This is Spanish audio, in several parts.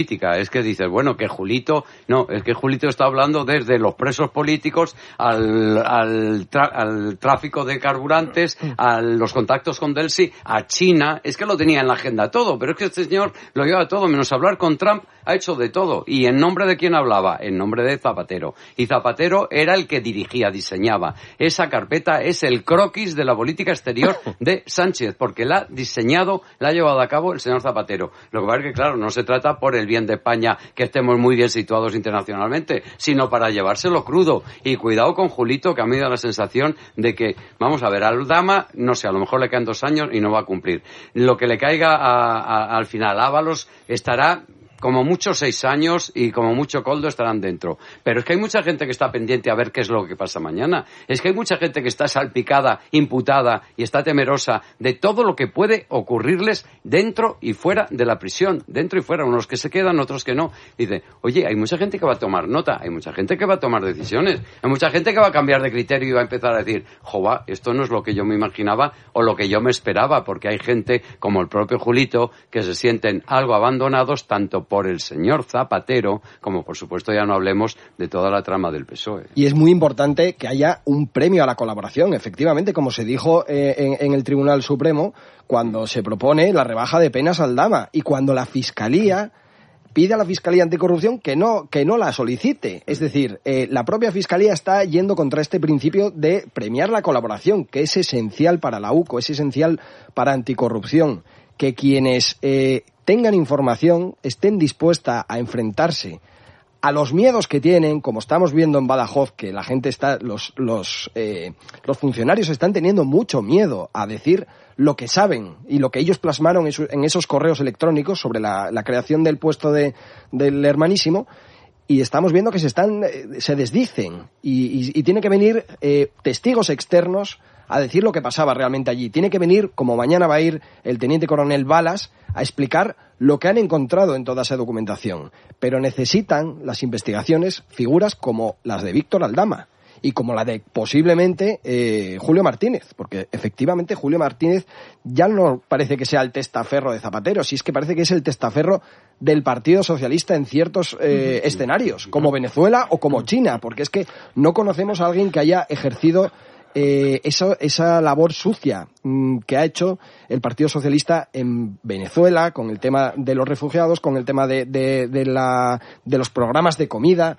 Es que dices, bueno, que Julito... No, es que Julito está hablando desde los presos políticos al tráfico de carburantes, a los contactos con Delcy, a China. Es que lo tenía en la agenda todo, pero es que este señor lo lleva todo, menos hablar con Trump, ha hecho de todo. ¿Y en nombre de quién hablaba? En nombre de Zapatero. Y Zapatero era el que dirigía, diseñaba. Esa carpeta es el croquis de la política exterior de Sánchez, porque la ha diseñado, la ha llevado a cabo el señor Zapatero. Lo que pasa es que, claro, no se trata por el bien de España que estemos muy bien situados internacionalmente, sino para llevárselo crudo. Y cuidado con Julito, que a mí me da la sensación de que, vamos a ver, al Dama, no sé, a lo mejor le quedan 2 años y no va a cumplir. Lo que le caiga al final, Ábalos estará como mucho 6 años y como mucho Coldo estarán dentro. Pero es que hay mucha gente que está pendiente a ver qué es lo que pasa mañana. Es que hay mucha gente que está salpicada, imputada y está temerosa de todo lo que puede ocurrirles dentro y fuera de la prisión. Dentro y fuera, unos que se quedan, otros que no. Dice, oye, hay mucha gente que va a tomar nota, hay mucha gente que va a tomar decisiones, hay mucha gente que va a cambiar de criterio y va a empezar a decir, jova, esto no es lo que yo me imaginaba o lo que yo me esperaba, porque hay gente como el propio Julito que se sienten algo abandonados tanto por el señor Zapatero, como por supuesto ya no hablemos de toda la trama del PSOE. Y es muy importante que haya un premio a la colaboración, efectivamente, como se dijo en el Tribunal Supremo, cuando se propone la rebaja de penas al Dama y cuando la Fiscalía pide a la Fiscalía Anticorrupción que no la solicite. Es decir, la propia Fiscalía está yendo contra este principio de premiar la colaboración, que es esencial para la UCO, es esencial para Anticorrupción, que quienes tengan información estén dispuestas a enfrentarse a los miedos que tienen, como estamos viendo en Badajoz, que la gente está, los funcionarios están teniendo mucho miedo a decir lo que saben y lo que ellos plasmaron en esos correos electrónicos sobre la creación del puesto del Hermanísimo, y estamos viendo que se desdicen y tiene que venir testigos externos a decir lo que pasaba realmente allí. Tiene que venir, como mañana va a ir el teniente coronel Balas, a explicar lo que han encontrado en toda esa documentación. Pero necesitan las investigaciones figuras como las de Víctor Aldama y como la de posiblemente Julio Martínez, porque efectivamente Julio Martínez ya no parece que sea el testaferro de Zapatero, si es que parece que es el testaferro del Partido Socialista en ciertos escenarios, como Venezuela o como China, porque es que no conocemos a alguien que haya ejercido esa labor sucia que ha hecho el Partido Socialista en Venezuela con el tema de los refugiados, con el tema de los programas de comida,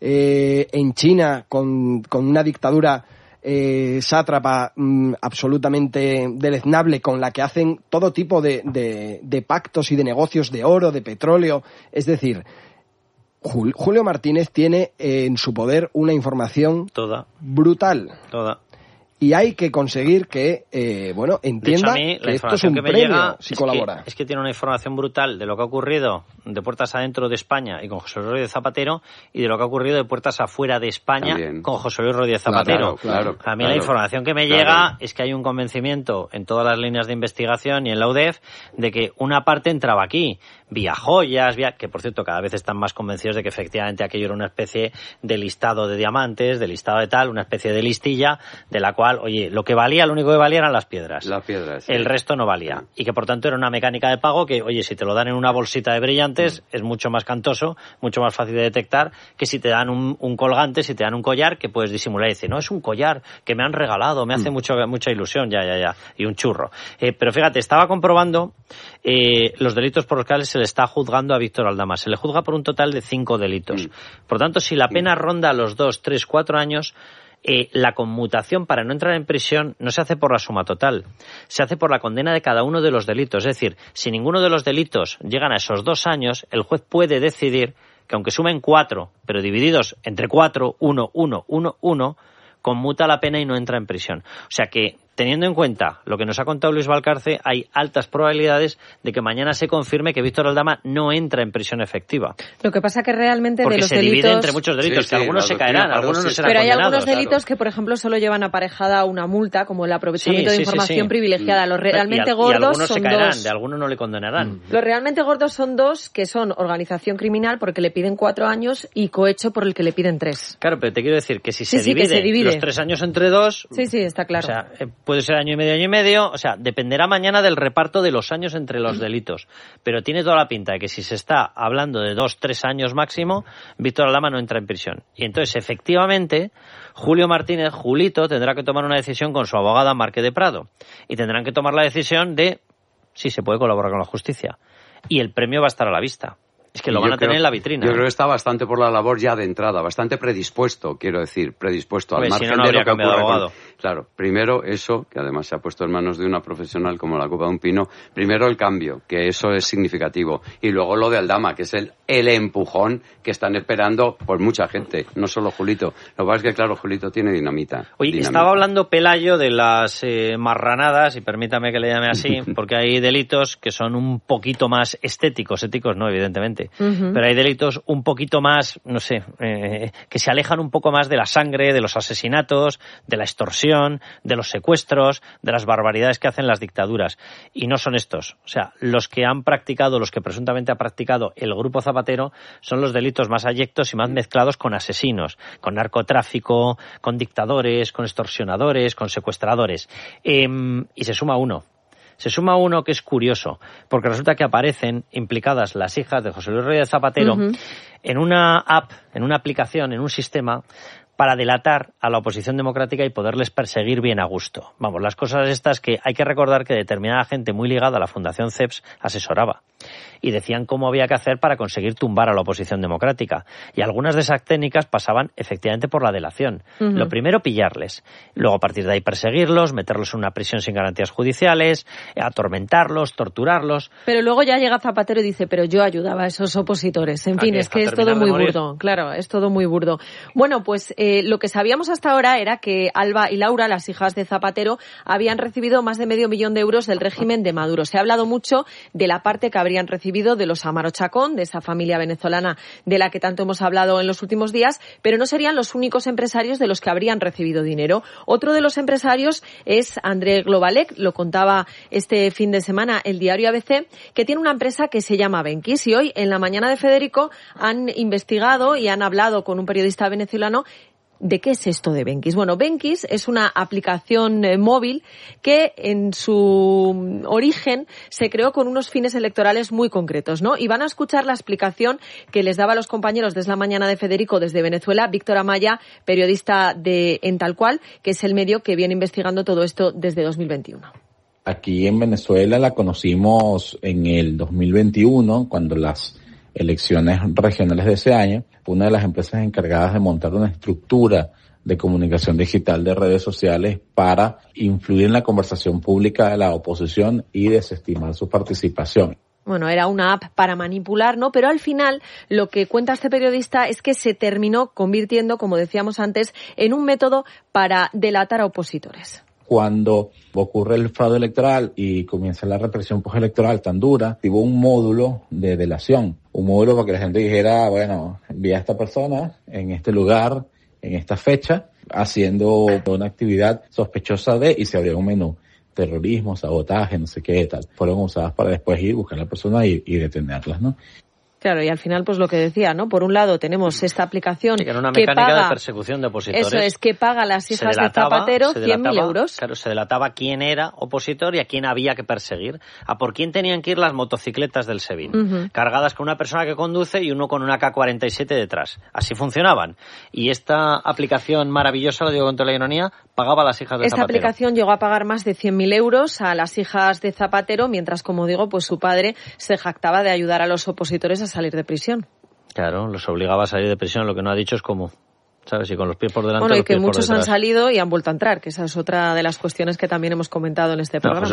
en China con una dictadura sátrapa absolutamente deleznable, con la que hacen todo tipo de pactos y de negocios de oro, de petróleo. Es decir, Julio Martínez tiene en su poder una información brutal. Y hay que conseguir que, entienda que esto es un premio si colabora. Es que tiene una información brutal de lo que ha ocurrido de puertas adentro de España y con José Luis Rodríguez Zapatero, y de lo que ha ocurrido de puertas afuera de España también con José Luis Rodríguez Zapatero. A mí la información que me llega es que hay un convencimiento en todas las líneas de investigación y en la UDEF de que una parte entraba aquí, vía joyas, que por cierto cada vez están más convencidos de que efectivamente aquello era una especie de listado de diamantes, de listado de tal, una especie de listilla de la cual, oye, lo único que valía eran las piedras. Las piedras, sí. El resto no valía. Y que por tanto era una mecánica de pago que, oye, si te lo dan en una bolsita de brillantes es mucho más cantoso, mucho más fácil de detectar que si te dan un colgante, si te dan un collar que puedes disimular y decir, no, es un collar que me han regalado, me hace mucha ilusión, ya, y un churro. Pero fíjate, estaba comprobando los delitos por los cuales se le está juzgando a Víctor Aldama. Se le juzga por un total de 5 delitos. Por tanto, si la pena ronda los 2, 3, 4 años, la conmutación para no entrar en prisión no se hace por la suma total, se hace por la condena de cada uno de los delitos. Es decir, si ninguno de los delitos llegan a esos 2 años, el juez puede decidir que aunque sumen 4, pero divididos entre 4, 1, 1, 1, 1, conmuta la pena y no entra en prisión. O sea que, teniendo en cuenta lo que nos ha contado Luis Valcarce, hay altas probabilidades de que mañana se confirme que Víctor Aldama no entra en prisión efectiva. Lo que pasa que realmente porque de los se delitos... divide entre muchos delitos, que algunos se caerán, algunos no serán pero condenados. Pero hay algunos delitos que, por ejemplo, solo llevan aparejada una multa, como el aprovechamiento de información privilegiada. Los realmente gordos y algunos son se caerán, 2. De algunos no le condenarán. Los realmente gordos son 2, que son organización criminal porque le piden 4 años y cohecho por el que le piden 3. Claro, pero te quiero decir que si se divide los 3 años entre 2... Sí, está claro. O sea, puede ser año y medio, o sea, dependerá mañana del reparto de los años entre los delitos. Pero tiene toda la pinta de que si se está hablando de 2-3 años máximo, Víctor Aldama no entra en prisión. Y entonces, efectivamente, Julio Martínez, Julito, tendrá que tomar una decisión con su abogada Marque de Prado. Y tendrán que tomar la decisión de si se puede colaborar con la justicia. Y el premio va a estar a la vista. Es que lo van a tener en la vitrina. Yo creo que está bastante por la labor ya de entrada, bastante predispuesto, quiero decir, predispuesto al margen de lo que ocurre. Claro, primero eso, que además se ha puesto en manos de una profesional como la Copa de un Pino, primero el cambio, que eso es significativo, y luego lo de Aldama, que es el empujón que están esperando por mucha gente, no solo Julito. Lo que pasa es que, claro, Julito tiene dinamita. Oye, estaba hablando Pelayo de las marranadas, y permítame que le llame así, porque hay delitos que son un poquito más estéticos, éticos no, evidentemente, pero hay delitos un poquito más, no sé, que se alejan un poco más de la sangre, de los asesinatos, de la extorsión, de los secuestros, de las barbaridades que hacen las dictaduras. Y no son estos. O sea, los que han practicado, los que presuntamente ha practicado el Grupo Zapatero, son los delitos más abyectos y más mezclados con asesinos, con narcotráfico, con dictadores, con extorsionadores, con secuestradores. Y se suma uno. Se suma uno que es curioso, porque resulta que aparecen implicadas las hijas de José Luis Rodríguez Zapatero en una app, en una aplicación, en un sistema para delatar a la oposición democrática y poderles perseguir bien a gusto. Vamos, las cosas estas que hay que recordar que determinada gente muy ligada a la Fundación CEPS asesoraba y decían cómo había que hacer para conseguir tumbar a la oposición democrática. Y algunas de esas técnicas pasaban efectivamente por la delación. Lo primero, pillarles. Luego, a partir de ahí, perseguirlos, meterlos en una prisión sin garantías judiciales, atormentarlos, torturarlos. Pero luego ya llega Zapatero y dice, pero yo ayudaba a esos opositores. En fin, es que es todo muy burdo. Claro, es todo muy burdo. Bueno, pues lo que sabíamos hasta ahora era que Alba y Laura, las hijas de Zapatero, habían recibido más de $500,000 euros del régimen de Maduro. Se ha hablado mucho de la parte que habrían recibido de los Amaro Chacón, de esa familia venezolana de la que tanto hemos hablado en los últimos días, pero no serían los únicos empresarios de los que habrían recibido dinero. Otro de los empresarios es André Globalec, lo contaba este fin de semana el diario ABC, que tiene una empresa que se llama Benquis, y hoy en la mañana de Federico han investigado y han hablado con un periodista venezolano. ¿De qué es esto de Benquis? Bueno, Benquis es una aplicación móvil que en su origen se creó con unos fines electorales muy concretos, ¿no? Y van a escuchar la explicación que les daba a los compañeros desde la mañana de Federico desde Venezuela, Víctor Amaya, periodista de En Tal Cual, que es el medio que viene investigando todo esto desde 2021. Aquí en Venezuela la conocimos en el 2021, cuando las elecciones regionales de ese año, una de las empresas encargadas de montar una estructura de comunicación digital de redes sociales para influir en la conversación pública de la oposición y desestimar su participación. Bueno, era una app para manipular, ¿no? Pero al final lo que cuenta este periodista es que se terminó convirtiendo, como decíamos antes, en un método para delatar a opositores. Cuando ocurre el fraude electoral y comienza la represión postelectoral tan dura, hubo un módulo de delación, un módulo para que la gente dijera, bueno, vi a esta persona en este lugar, en esta fecha, haciendo una actividad sospechosa de, y se abrió un menú, terrorismo, sabotaje, no sé qué tal. Fueron usadas para después ir, buscar a la persona y detenerlas, ¿no? Claro, y al final, pues lo que decía, ¿no? Por un lado tenemos esta aplicación sí, que era una que mecánica paga, de persecución de opositores. Eso es, que paga a las hijas de Zapatero 100.000 euros. Claro, se delataba quién era opositor y a quién había que perseguir. A por quién tenían que ir las motocicletas del SEBIN, cargadas con una persona que conduce y uno con una AK-47 detrás. Así funcionaban. Y esta aplicación maravillosa, lo digo con toda la ironía, pagaba a las hijas de Zapatero. Esta aplicación llegó a pagar más de 100.000 euros a las hijas de Zapatero, mientras, como digo, pues su padre se jactaba de ayudar a los opositores a salir de prisión. Claro, los obligaba a salir de prisión. Lo que no ha dicho es cómo, ¿sabes? Y con los pies por delante. Bueno, y que los pies muchos por han detrás. salido y han vuelto a entrar, que esa es otra de las cuestiones que también hemos comentado en este programa.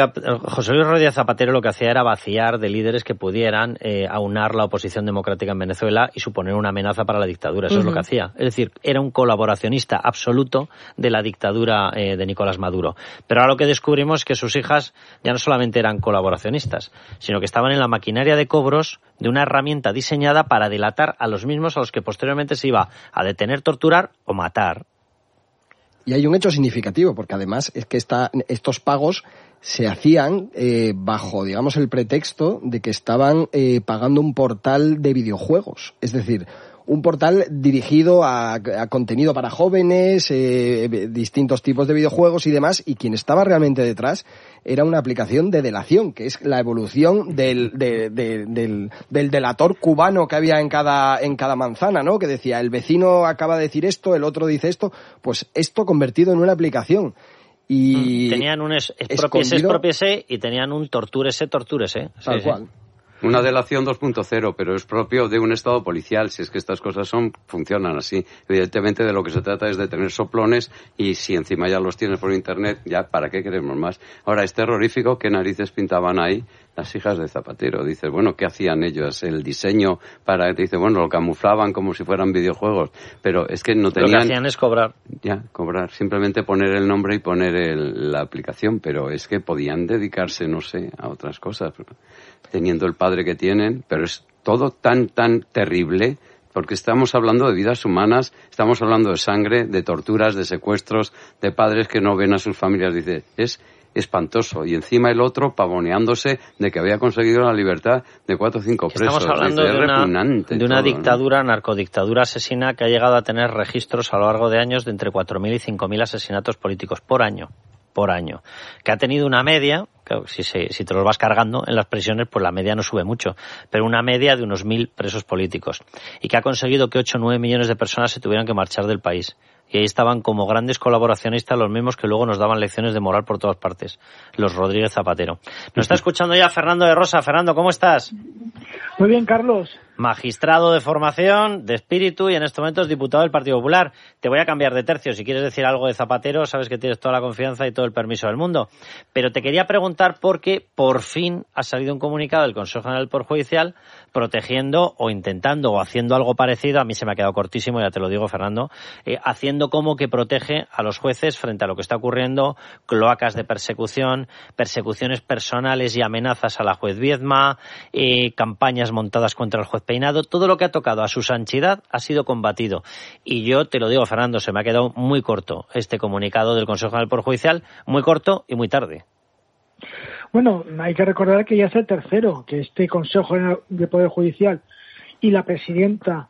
José Luis Rodríguez Zapatero lo que hacía era vaciar de líderes que pudieran aunar la oposición democrática en Venezuela y suponer una amenaza para la dictadura. Eso es lo que hacía. Es decir, era un colaboracionista absoluto de la dictadura de Nicolás Maduro. Pero ahora lo que descubrimos es que sus hijas ya no solamente eran colaboracionistas, sino que estaban en la maquinaria de cobros de una herramienta diseñada para delatar a los mismos a los que posteriormente se iba a detener, torturar o matar. Y hay un hecho significativo, porque además es que estos pagos se hacían bajo, digamos, el pretexto de que estaban pagando un portal de videojuegos. Es decir, un portal dirigido a contenido para jóvenes, distintos tipos de videojuegos y demás, y quien estaba realmente detrás era una aplicación de delación, que es la evolución del delator cubano que había en cada manzana, ¿no? Que decía, el vecino acaba de decir esto, el otro dice esto, pues esto convertido en una aplicación. Y tenían un expropiese y tenían un tortúrese. Tal cual. Una delación 2.0, pero es propio de un estado policial, si es que estas cosas funcionan así. Evidentemente de lo que se trata es de tener soplones y si encima ya los tienes por internet, ya ¿para qué queremos más? Ahora, es terrorífico qué narices pintaban ahí las hijas de Zapatero. Dices, bueno, ¿qué hacían ellos? El diseño dice, bueno, lo camuflaban como si fueran videojuegos, pero es que no tenían... Lo que hacían es cobrar. Ya, cobrar. Simplemente poner el nombre y poner la aplicación, pero es que podían dedicarse, no sé, a otras cosas, teniendo el padre que tienen, pero es todo tan terrible, porque estamos hablando de vidas humanas, estamos hablando de sangre, de torturas, de secuestros, de padres que no ven a sus familias. Dice, es espantoso. Y encima el otro pavoneándose de que había conseguido la libertad de 4 o 5 presos. Estamos hablando de una dictadura, narcodictadura asesina que ha llegado a tener registros a lo largo de años de entre 4.000 y 5.000 asesinatos políticos por año, que ha tenido una media, claro, si te los vas cargando en las prisiones, pues la media no sube mucho, pero una media de unos 1.000 presos políticos, y que ha conseguido que 8 o 9 millones de personas se tuvieran que marchar del país. Y ahí estaban como grandes colaboracionistas los mismos que luego nos daban lecciones de moral por todas partes, los Rodríguez Zapatero. Nos está escuchando ya Fernando de Rosa. Fernando, ¿cómo estás? Muy bien, Carlos. Magistrado de formación, de espíritu, y en este momento es diputado del Partido Popular. Te voy a cambiar de tercio. Si quieres decir algo de Zapatero, sabes que tienes toda la confianza y todo el permiso del mundo. Pero te quería preguntar porque por fin ha salido un comunicado del Consejo General del Poder Judicial protegiendo o intentando o haciendo algo parecido, a mí se me ha quedado cortísimo, ya te lo digo, Fernando, haciendo como que protege a los jueces frente a lo que está ocurriendo, cloacas de persecución, persecuciones personales y amenazas a la juez Viedma, campañas montadas contra el juez Peinado. Todo lo que ha tocado a su sanchidad ha sido combatido. Y yo te lo digo, Fernando, se me ha quedado muy corto este comunicado del Consejo General del Poder Judicial, muy corto y muy tarde. Bueno, hay que recordar que ya es el tercero, que este Consejo General del Poder Judicial y la presidenta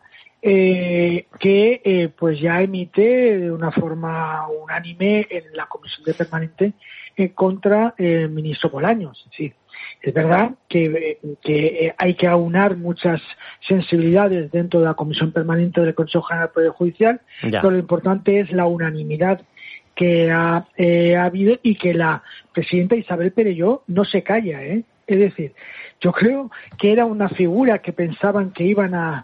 pues ya emite de una forma unánime en la Comisión de Permanente contra el ministro Bolaños. Sí, es verdad que hay que aunar muchas sensibilidades dentro de la Comisión Permanente del Consejo General del Poder Judicial, pero lo importante es la unanimidad que ha habido y que la presidenta Isabel Perelló no se calla, ¿eh? Es decir, yo creo que era una figura que pensaban que iban a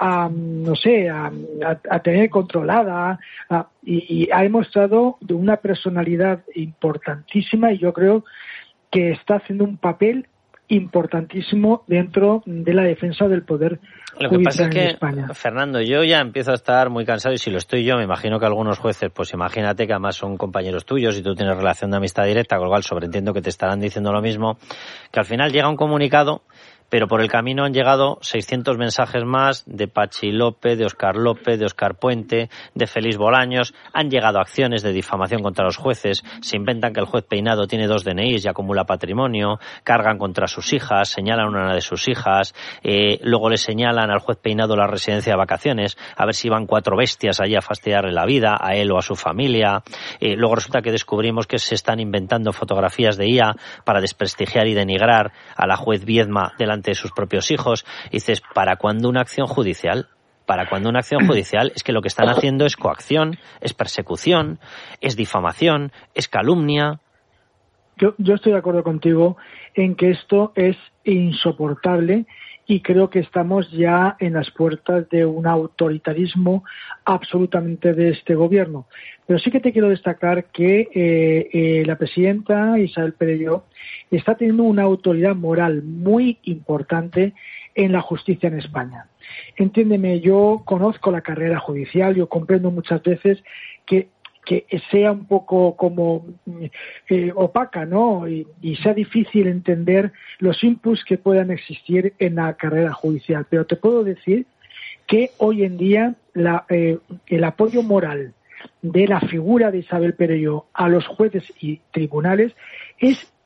tener controlada y ha demostrado de una personalidad importantísima, y yo creo que está haciendo un papel importantísimo dentro de la defensa del poder lo que pasa es que, España. Fernando, yo ya empiezo a estar muy cansado, y si lo estoy yo, me imagino que algunos jueces, pues imagínate que además son compañeros tuyos y tú tienes relación de amistad directa, con lo cual sobreentiendo que te estarán diciendo lo mismo, que al final llega un comunicado, pero por el camino han llegado 600 mensajes más de Pachi López, de Óscar Puente, de Félix Bolaños. Han llegado acciones de difamación contra los jueces. Se inventan que el juez Peinado tiene 2 DNIs y acumula patrimonio. Cargan contra sus hijas, señalan a una de sus hijas. Luego le señalan al juez Peinado la residencia de vacaciones, a ver si van 4 bestias allí a fastidiarle la vida, a él o a su familia. Luego resulta que descubrimos que se están inventando fotografías de IA para desprestigiar y denigrar a la juez Viedma delante de sus propios hijos. Y dices, ¿para cuándo una acción judicial? ¿Para cuándo una acción judicial? Es que lo que están haciendo es coacción, es persecución, es difamación, es calumnia. Yo estoy de acuerdo contigo en que esto es insoportable, y creo que estamos ya en las puertas de un autoritarismo absolutamente de este gobierno. Pero sí que te quiero destacar que la presidenta Isabel Perelló está teniendo una autoridad moral muy importante en la justicia en España. Entiéndeme, yo conozco la carrera judicial, yo comprendo muchas veces que sea un poco como opaca, ¿no? Y sea difícil entender los inputs que puedan existir en la carrera judicial. Pero te puedo decir que hoy en día el apoyo moral de la figura de Isabel Perelló a los jueces y tribunales es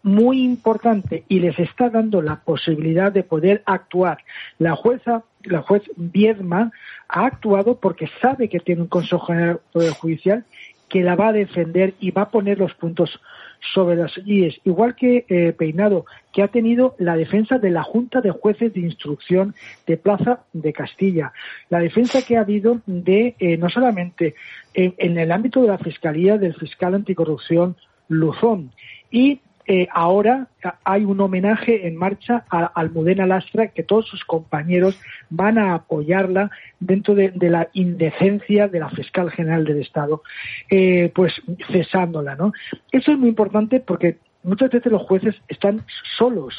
muy importante y les está dando la posibilidad de poder actuar. La juez Viedma ha actuado porque sabe que tiene un Consejo General del Poder Judicial que la va a defender y va a poner los puntos sobre las IES, igual que Peinado, que ha tenido la defensa de la Junta de Jueces de Instrucción de Plaza de Castilla, la defensa que ha habido de no solamente en el ámbito de la Fiscalía del fiscal anticorrupción Luzón, y ahora hay un homenaje en marcha a Almudena Lastra, que todos sus compañeros van a apoyarla dentro de la indecencia de la fiscal general del Estado, pues cesándola, ¿no? Eso es muy importante porque muchas veces los jueces están solos,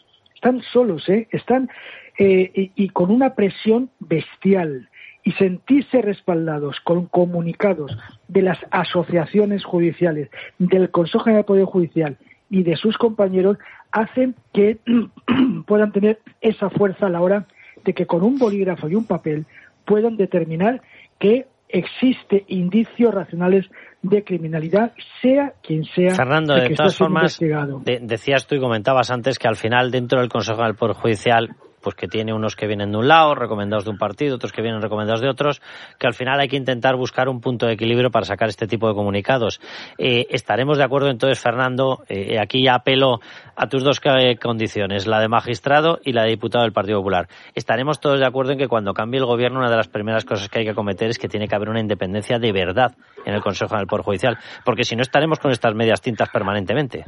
y con una presión bestial. Y sentirse respaldados con comunicados de las asociaciones judiciales, del Consejo General del Poder Judicial y de sus compañeros, hacen que puedan tener esa fuerza a la hora de que con un bolígrafo y un papel puedan determinar que existe indicios racionales de criminalidad, sea quien sea. Fernando, de todas formas, decías tú y comentabas antes que al final dentro del Consejo del Poder Judicial, pues que tiene unos que vienen de un lado, recomendados de un partido, otros que vienen recomendados de otros, que al final hay que intentar buscar un punto de equilibrio para sacar este tipo de comunicados. ¿Estaremos de acuerdo entonces, Fernando? Aquí ya apelo a tus dos condiciones, la de magistrado y la de diputado del Partido Popular. ¿Estaremos todos de acuerdo en que cuando cambie el gobierno una de las primeras cosas que hay que acometer es que tiene que haber una independencia de verdad en el Consejo del Poder Judicial? Porque si no estaremos con estas medias tintas permanentemente.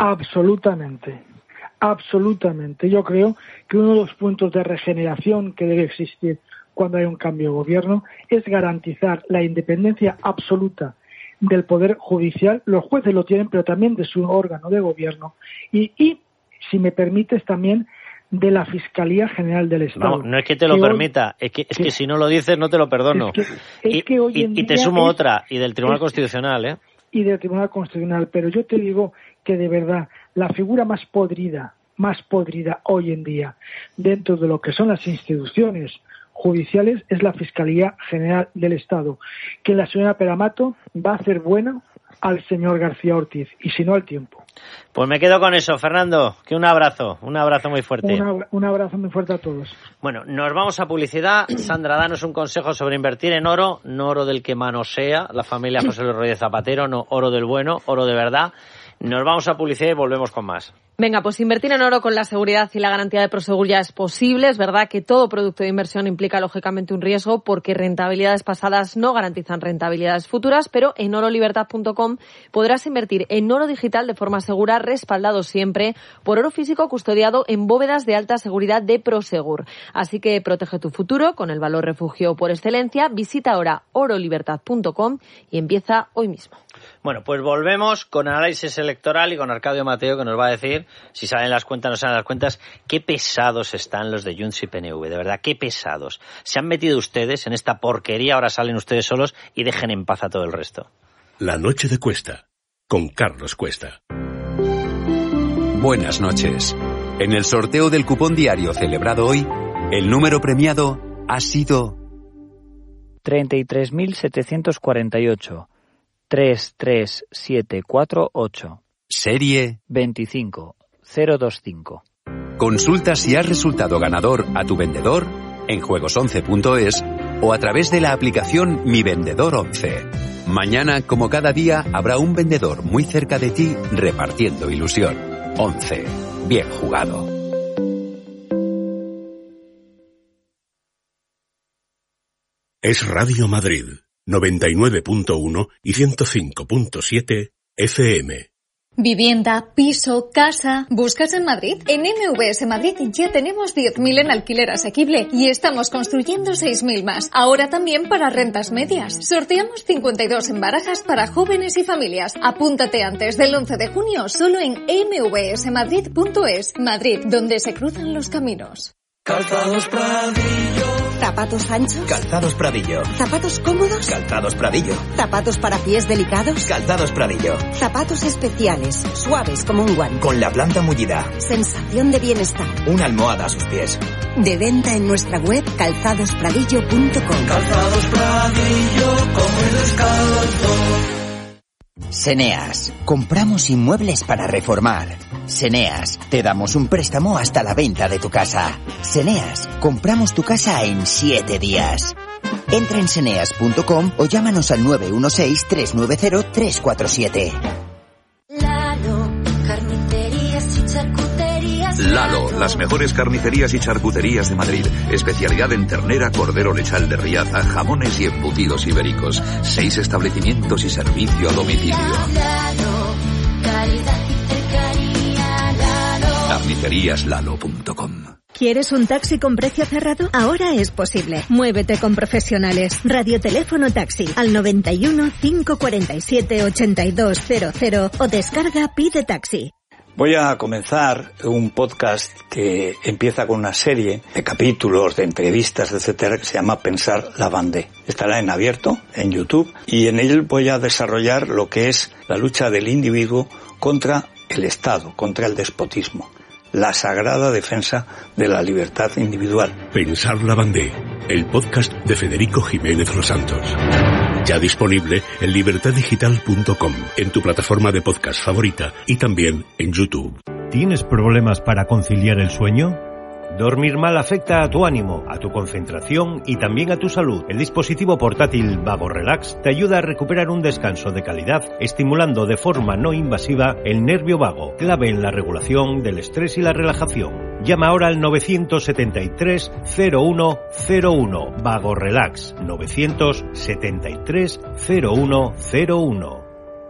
Absolutamente. Yo creo que uno de los puntos de regeneración que debe existir cuando hay un cambio de gobierno es garantizar la independencia absoluta del Poder Judicial. Los jueces lo tienen, pero también de su órgano de gobierno. Y si me permites, también de la Fiscalía General del Estado. No es que te lo permita, es que si no lo dices no te lo perdono. Es que hoy en día y te sumo otra, y del Tribunal Constitucional, y del Tribunal Constitucional, pero yo te digo que de verdad la figura más podrida hoy en día dentro de lo que son las instituciones judiciales es la Fiscalía General del Estado, que la señora Peramato va a hacer buena al señor García Ortiz, y si no al tiempo. Pues me quedo con eso, Fernando, que un abrazo muy fuerte. Un abrazo muy fuerte a todos. Bueno, nos vamos a publicidad. Sandra, danos un consejo sobre invertir en oro, no oro del que manosea la familia José Luis Rodríguez Zapatero, no oro del bueno, oro de verdad. Nos vamos a publicidad y volvemos con más. Venga, pues invertir en oro con la seguridad y la garantía de Prosegur ya es posible. Es verdad que todo producto de inversión implica lógicamente un riesgo porque rentabilidades pasadas no garantizan rentabilidades futuras, pero en orolibertad.com podrás invertir en oro digital de forma segura, respaldado siempre por oro físico custodiado en bóvedas de alta seguridad de Prosegur. Así que protege tu futuro con el valor refugio por excelencia. Visita ahora orolibertad.com y empieza hoy mismo. Bueno, pues volvemos con análisis electoral y con Arcadio Mateo, que nos va a decir si salen las cuentas o no salen las cuentas. Qué pesados están los de Junts y PNV, de verdad, qué pesados. Se han metido ustedes en esta porquería, ahora salen ustedes solos y dejen en paz a todo el resto. La noche de Cuesta, con Carlos Cuesta. Buenas noches. En el sorteo del cupón diario celebrado hoy, el número premiado ha sido 33.748. 33748. Serie 25025. Consulta si has resultado ganador a tu vendedor en juegos11.es o a través de la aplicación Mi Vendedor 11. Mañana, como cada día, habrá un vendedor muy cerca de ti repartiendo ilusión. 11. Bien jugado. Es Radio Madrid. 99.1 y 105.7 FM. Vivienda, piso, casa. ¿Buscas en Madrid? En MVS Madrid ya tenemos 10.000 en alquiler asequible y estamos construyendo 6.000 más. Ahora también para rentas medias. Sorteamos 52 en barajas para jóvenes y familias. Apúntate antes del 11 de junio solo en mvsmadrid.es. Madrid, donde se cruzan los caminos. Calzados Pradillo. ¿Zapatos anchos? Calzados Pradillo. ¿Zapatos cómodos? Calzados Pradillo. ¿Zapatos para pies delicados? Calzados Pradillo. Zapatos especiales, suaves como un guante. Con la planta mullida. Sensación de bienestar. Una almohada a sus pies. De venta en nuestra web calzadospradillo.com. Calzados Pradillo, como el descalzo. Seneas, compramos inmuebles para reformar. Seneas, te damos un préstamo hasta la venta de tu casa. Seneas, compramos tu casa en 7 días. Entra en seneas.com o llámanos al 916-390-347. Lalo, las mejores carnicerías y charcuterías de Madrid. Especialidad en ternera, cordero lechal de Riaza, jamones y embutidos ibéricos. 6 establecimientos y servicio a domicilio. Carniceríaslalo.com. ¿Quieres un taxi con precio cerrado? Ahora es posible. Muévete con profesionales. Radioteléfono Taxi al 91 547 8200 o descarga Pide Taxi. Voy a comenzar un podcast que empieza con una serie de capítulos, de entrevistas, etcétera, que se llama Pensar la Vendée. Estará en abierto, en YouTube, y en él voy a desarrollar lo que es la lucha del individuo contra el Estado, contra el despotismo. La sagrada defensa de la libertad individual. Pensar la Vendée, el podcast de Federico Jiménez Los Santos. Ya disponible en libertaddigital.com, en tu plataforma de podcast favorita y también en YouTube. ¿Tienes problemas para conciliar el sueño? Dormir mal afecta a tu ánimo, a tu concentración y también a tu salud. El dispositivo portátil Vago Relax te ayuda a recuperar un descanso de calidad, estimulando de forma no invasiva el nervio vago, clave en la regulación del estrés y la relajación. Llama ahora al 973-0101. Vago Relax. 973-0101.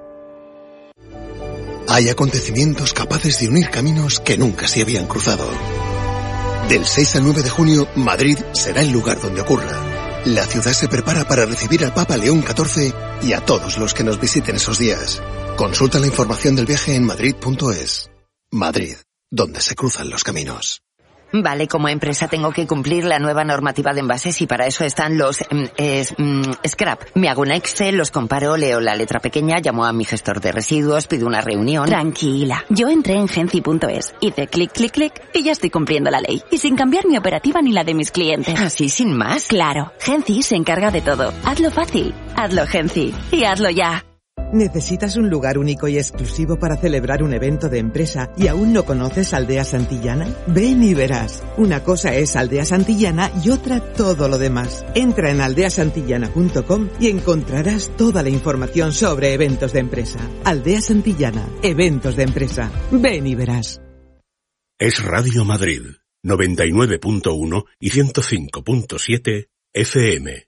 Hay acontecimientos capaces de unir caminos que nunca se habían cruzado. Del 6 al 9 de junio, Madrid será el lugar donde ocurra. La ciudad se prepara para recibir al Papa León XIV y a todos los que nos visiten esos días. Consulta la información del viaje en madrid.es. Madrid, donde se cruzan los caminos. Vale, como empresa tengo que cumplir la nueva normativa de envases y para eso están los scrap. Me hago un Excel, los comparo, leo la letra pequeña, llamo a mi gestor de residuos, pido una reunión. Tranquila, yo entré en Genci.es, hice clic, clic, clic y ya estoy cumpliendo la ley. Y sin cambiar mi operativa ni la de mis clientes. ¿Así sin más? Claro, Genci se encarga de todo. Hazlo fácil, hazlo Genci y hazlo ya. ¿Necesitas un lugar único y exclusivo para celebrar un evento de empresa y aún no conoces Aldea Santillana? Ven y verás. Una cosa es Aldea Santillana y otra todo lo demás. Entra en aldeasantillana.com y encontrarás toda la información sobre eventos de empresa. Aldea Santillana, eventos de empresa. Ven y verás. Es Radio Madrid, 99.1 y 105.7 FM.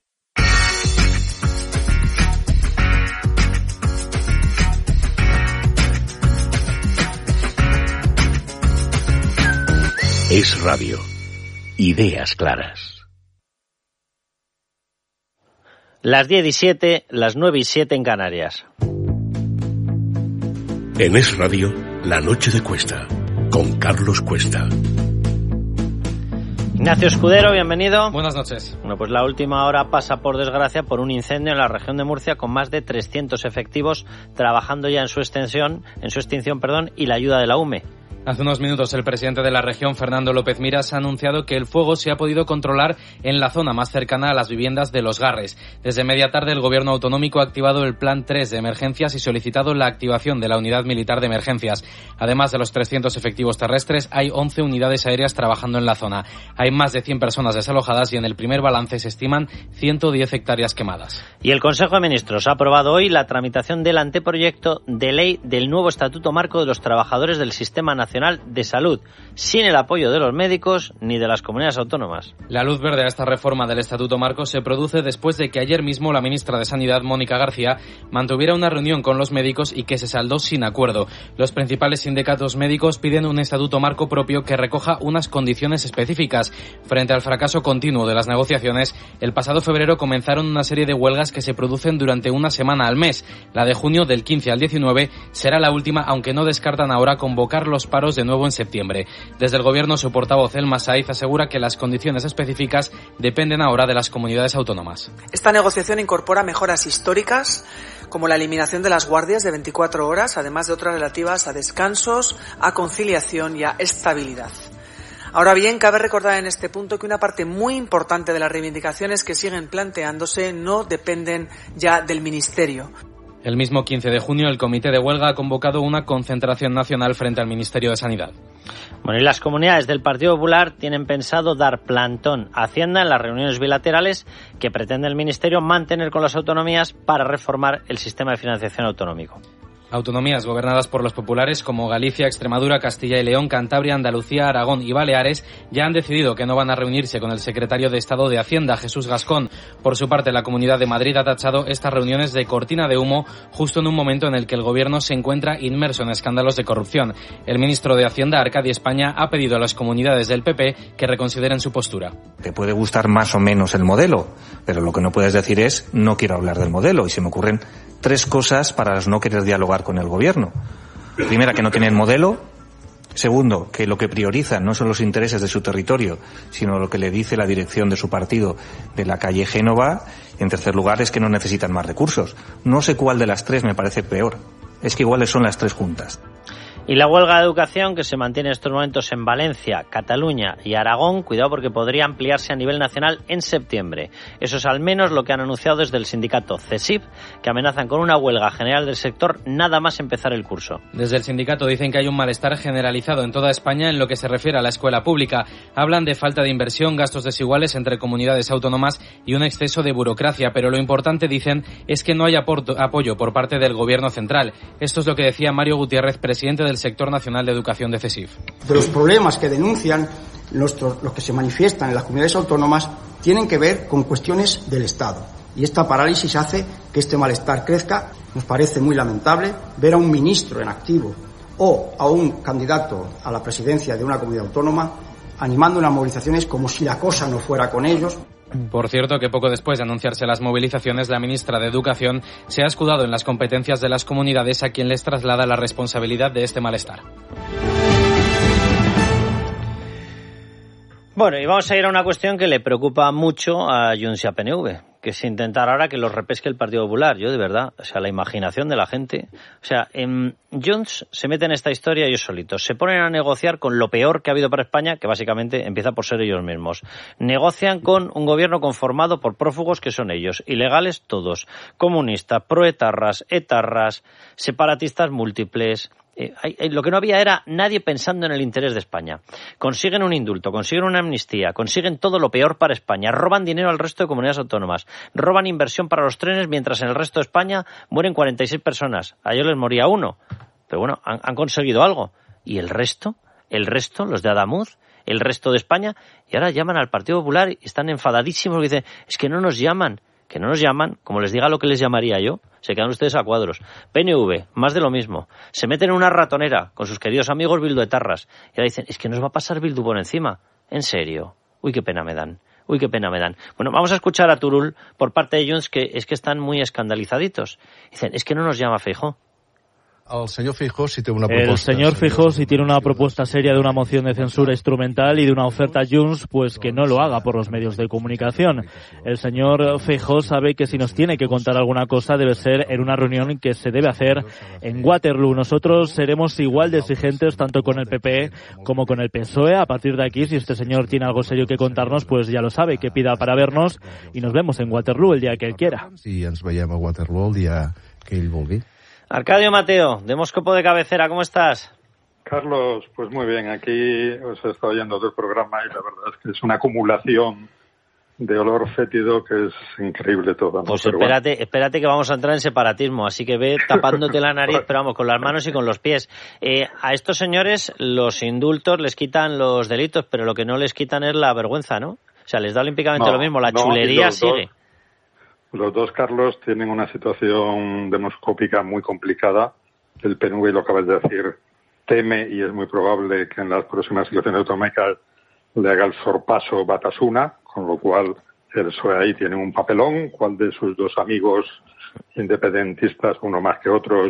Es Radio. Ideas claras. Las 10:07, las 9:07 en Canarias. En Es Radio, La Noche de Cuesta, con Carlos Cuesta. Ignacio Escudero, bienvenido. Buenas noches. Bueno, pues la última hora pasa, por desgracia, por un incendio en la región de Murcia con más de 300 efectivos trabajando ya en su extinción, y la ayuda de la UME. Hace unos minutos el presidente de la región, Fernando López Miras, ha anunciado que el fuego se ha podido controlar en la zona más cercana a las viviendas de Los Garres. Desde media tarde el gobierno autonómico ha activado el Plan 3 de emergencias y solicitado la activación de la unidad militar de emergencias. Además de los 300 efectivos terrestres, hay 11 unidades aéreas trabajando en la zona. Hay más de 100 personas desalojadas y en el primer balance se estiman 110 hectáreas quemadas. Y el Consejo de Ministros ha aprobado hoy la tramitación del anteproyecto de ley del nuevo Estatuto Marco de los Trabajadores del Sistema Nacional de Salud, sin el apoyo de los médicos ni de las comunidades autónomas. La luz verde a esta reforma del Estatuto Marco se produce después de que ayer mismo la ministra de Sanidad, Mónica García, mantuviera una reunión con los médicos y que se saldó sin acuerdo. Los principales sindicatos médicos piden un Estatuto Marco propio que recoja unas condiciones específicas. Frente al fracaso continuo de las negociaciones, el pasado febrero comenzaron una serie de huelgas que se producen durante una semana al mes. La de junio, del 15 al 19, será la última, aunque no descartan ahora convocar los paros de nuevo en septiembre. Desde el gobierno, su portavoz Elma Saiz asegura que las condiciones específicas dependen ahora de las comunidades autónomas. Esta negociación incorpora mejoras históricas como la eliminación de las guardias de 24 horas, además de otras relativas a descansos, a conciliación y a estabilidad. Ahora bien, cabe recordar en este punto que una parte muy importante de las reivindicaciones que siguen planteándose no dependen ya del Ministerio. El mismo 15 de junio, el Comité de Huelga ha convocado una concentración nacional frente al Ministerio de Sanidad. Bueno, y las comunidades del Partido Popular tienen pensado dar plantón a Hacienda en las reuniones bilaterales que pretende el Ministerio mantener con las autonomías para reformar el sistema de financiación autonómico. Autonomías gobernadas por los populares como Galicia, Extremadura, Castilla y León, Cantabria, Andalucía, Aragón y Baleares ya han decidido que no van a reunirse con el secretario de Estado de Hacienda, Jesús Gascón. Por su parte, la Comunidad de Madrid ha tachado estas reuniones de cortina de humo justo en un momento en el que el gobierno se encuentra inmerso en escándalos de corrupción. El ministro de Hacienda, Arcadi España, ha pedido a las comunidades del PP que reconsideren su postura. Te puede gustar más o menos el modelo, pero lo que no puedes decir es no quiero hablar del modelo, y se me ocurren 3 cosas para no querer dialogar con el gobierno. Primera, que no tienen modelo. Segundo, que lo que priorizan no son los intereses de su territorio, sino lo que le dice la dirección de su partido de la calle Génova. Y en tercer lugar, es que no necesitan más recursos. No sé cuál de las 3 me parece peor. Es que iguales son las 3 juntas. Y la huelga de educación que se mantiene en estos momentos en Valencia, Cataluña y Aragón, cuidado porque podría ampliarse a nivel nacional en septiembre. Eso es al menos lo que han anunciado desde el sindicato CESIF, que amenazan con una huelga general del sector nada más empezar el curso. Desde el sindicato dicen que hay un malestar generalizado en toda España en lo que se refiere a la escuela pública. Hablan de falta de inversión, gastos desiguales entre comunidades autónomas y un exceso de burocracia, pero lo importante, dicen, es que no hay apoyo por parte del gobierno central. Esto es lo que decía Mario Gutiérrez, presidente del Sector Nacional de Educación de CESIF. De los problemas que denuncian los que se manifiestan en las comunidades autónomas tienen que ver con cuestiones del Estado. Y esta parálisis hace que este malestar crezca. Nos parece muy lamentable ver a un ministro en activo o a un candidato a la presidencia de una comunidad autónoma animando unas movilizaciones como si la cosa no fuera con ellos. Por cierto, que poco después de anunciarse las movilizaciones, la ministra de Educación se ha escudado en las competencias de las comunidades a quien les traslada la responsabilidad de este malestar. Bueno, y vamos a ir a una cuestión que le preocupa mucho a Junts y a PNV, que es intentar ahora que los repesque el Partido Popular. Yo, de verdad, o sea, la imaginación de la gente. O sea, Junts se mete en esta historia ellos solitos. Se ponen a negociar con lo peor que ha habido para España, que básicamente empieza por ser ellos mismos. Negocian con un gobierno conformado por prófugos que son ellos, ilegales todos, comunistas, proetarras, etarras, separatistas múltiples. Lo que no había era nadie pensando en el interés de España. Consiguen un indulto, consiguen una amnistía, consiguen todo lo peor para España, roban dinero al resto de comunidades autónomas, roban inversión para los trenes mientras en el resto de España mueren 46 personas. A ellos les moría uno. Pero bueno, han conseguido algo. ¿Y el resto? El resto, los de Adamuz, el resto de España, y ahora llaman al Partido Popular y están enfadadísimos porque dicen, es que no nos llaman. Que no nos llaman, como les diga lo que les llamaría yo, se quedan ustedes a cuadros. PNV, más de lo mismo. Se meten en una ratonera con sus queridos amigos bilduetarras. Y ahora dicen, es que nos va a pasar Bildu por encima. ¿En serio? Uy, qué pena me dan. Uy, qué pena me dan. Bueno, vamos a escuchar a Turull por parte de Junts, que es que están muy escandalizaditos. Dicen, es que no nos llama Feijóo. El señor Feijóo sí tiene una propuesta. El señor Feijóo sí tiene una propuesta seria de una moción de censura instrumental y de una oferta a Junts, pues que no lo haga por los medios de comunicación. El señor Feijóo sabe que si nos tiene que contar alguna cosa debe ser en una reunión que se debe hacer en Waterloo. Nosotros seremos igual de exigentes tanto con el PP como con el PSOE. A partir de aquí, si este señor tiene algo serio que contarnos, pues ya lo sabe, que pida para vernos y nos vemos en Waterloo el día que él quiera. Sí, ens veiem a Waterloo el día que él vulgui. Arcadio Mateo, de Moscopo de Cabecera, ¿cómo estás? Carlos, pues muy bien, aquí os he estado oyendo del programa y la verdad es que es una acumulación de olor fétido que es increíble todo, ¿no? Pues pero espérate que vamos a entrar en separatismo, así que ve tapándote la nariz, pero vamos, con las manos y con los pies. A estos señores los indultos les quitan los delitos, pero lo que no les quitan es la vergüenza, ¿no? O sea, les da olímpicamente lo mismo, la chulería sigue. Los dos, Carlos, tienen una situación demoscópica muy complicada. El PNV, lo acabas de decir, teme y es muy probable que en las próximas elecciones autonómicas le haga el sorpaso Batasuna, con lo cual el PSOE ahí tiene un papelón. ¿Cuál de sus dos amigos independentistas, uno más que otros,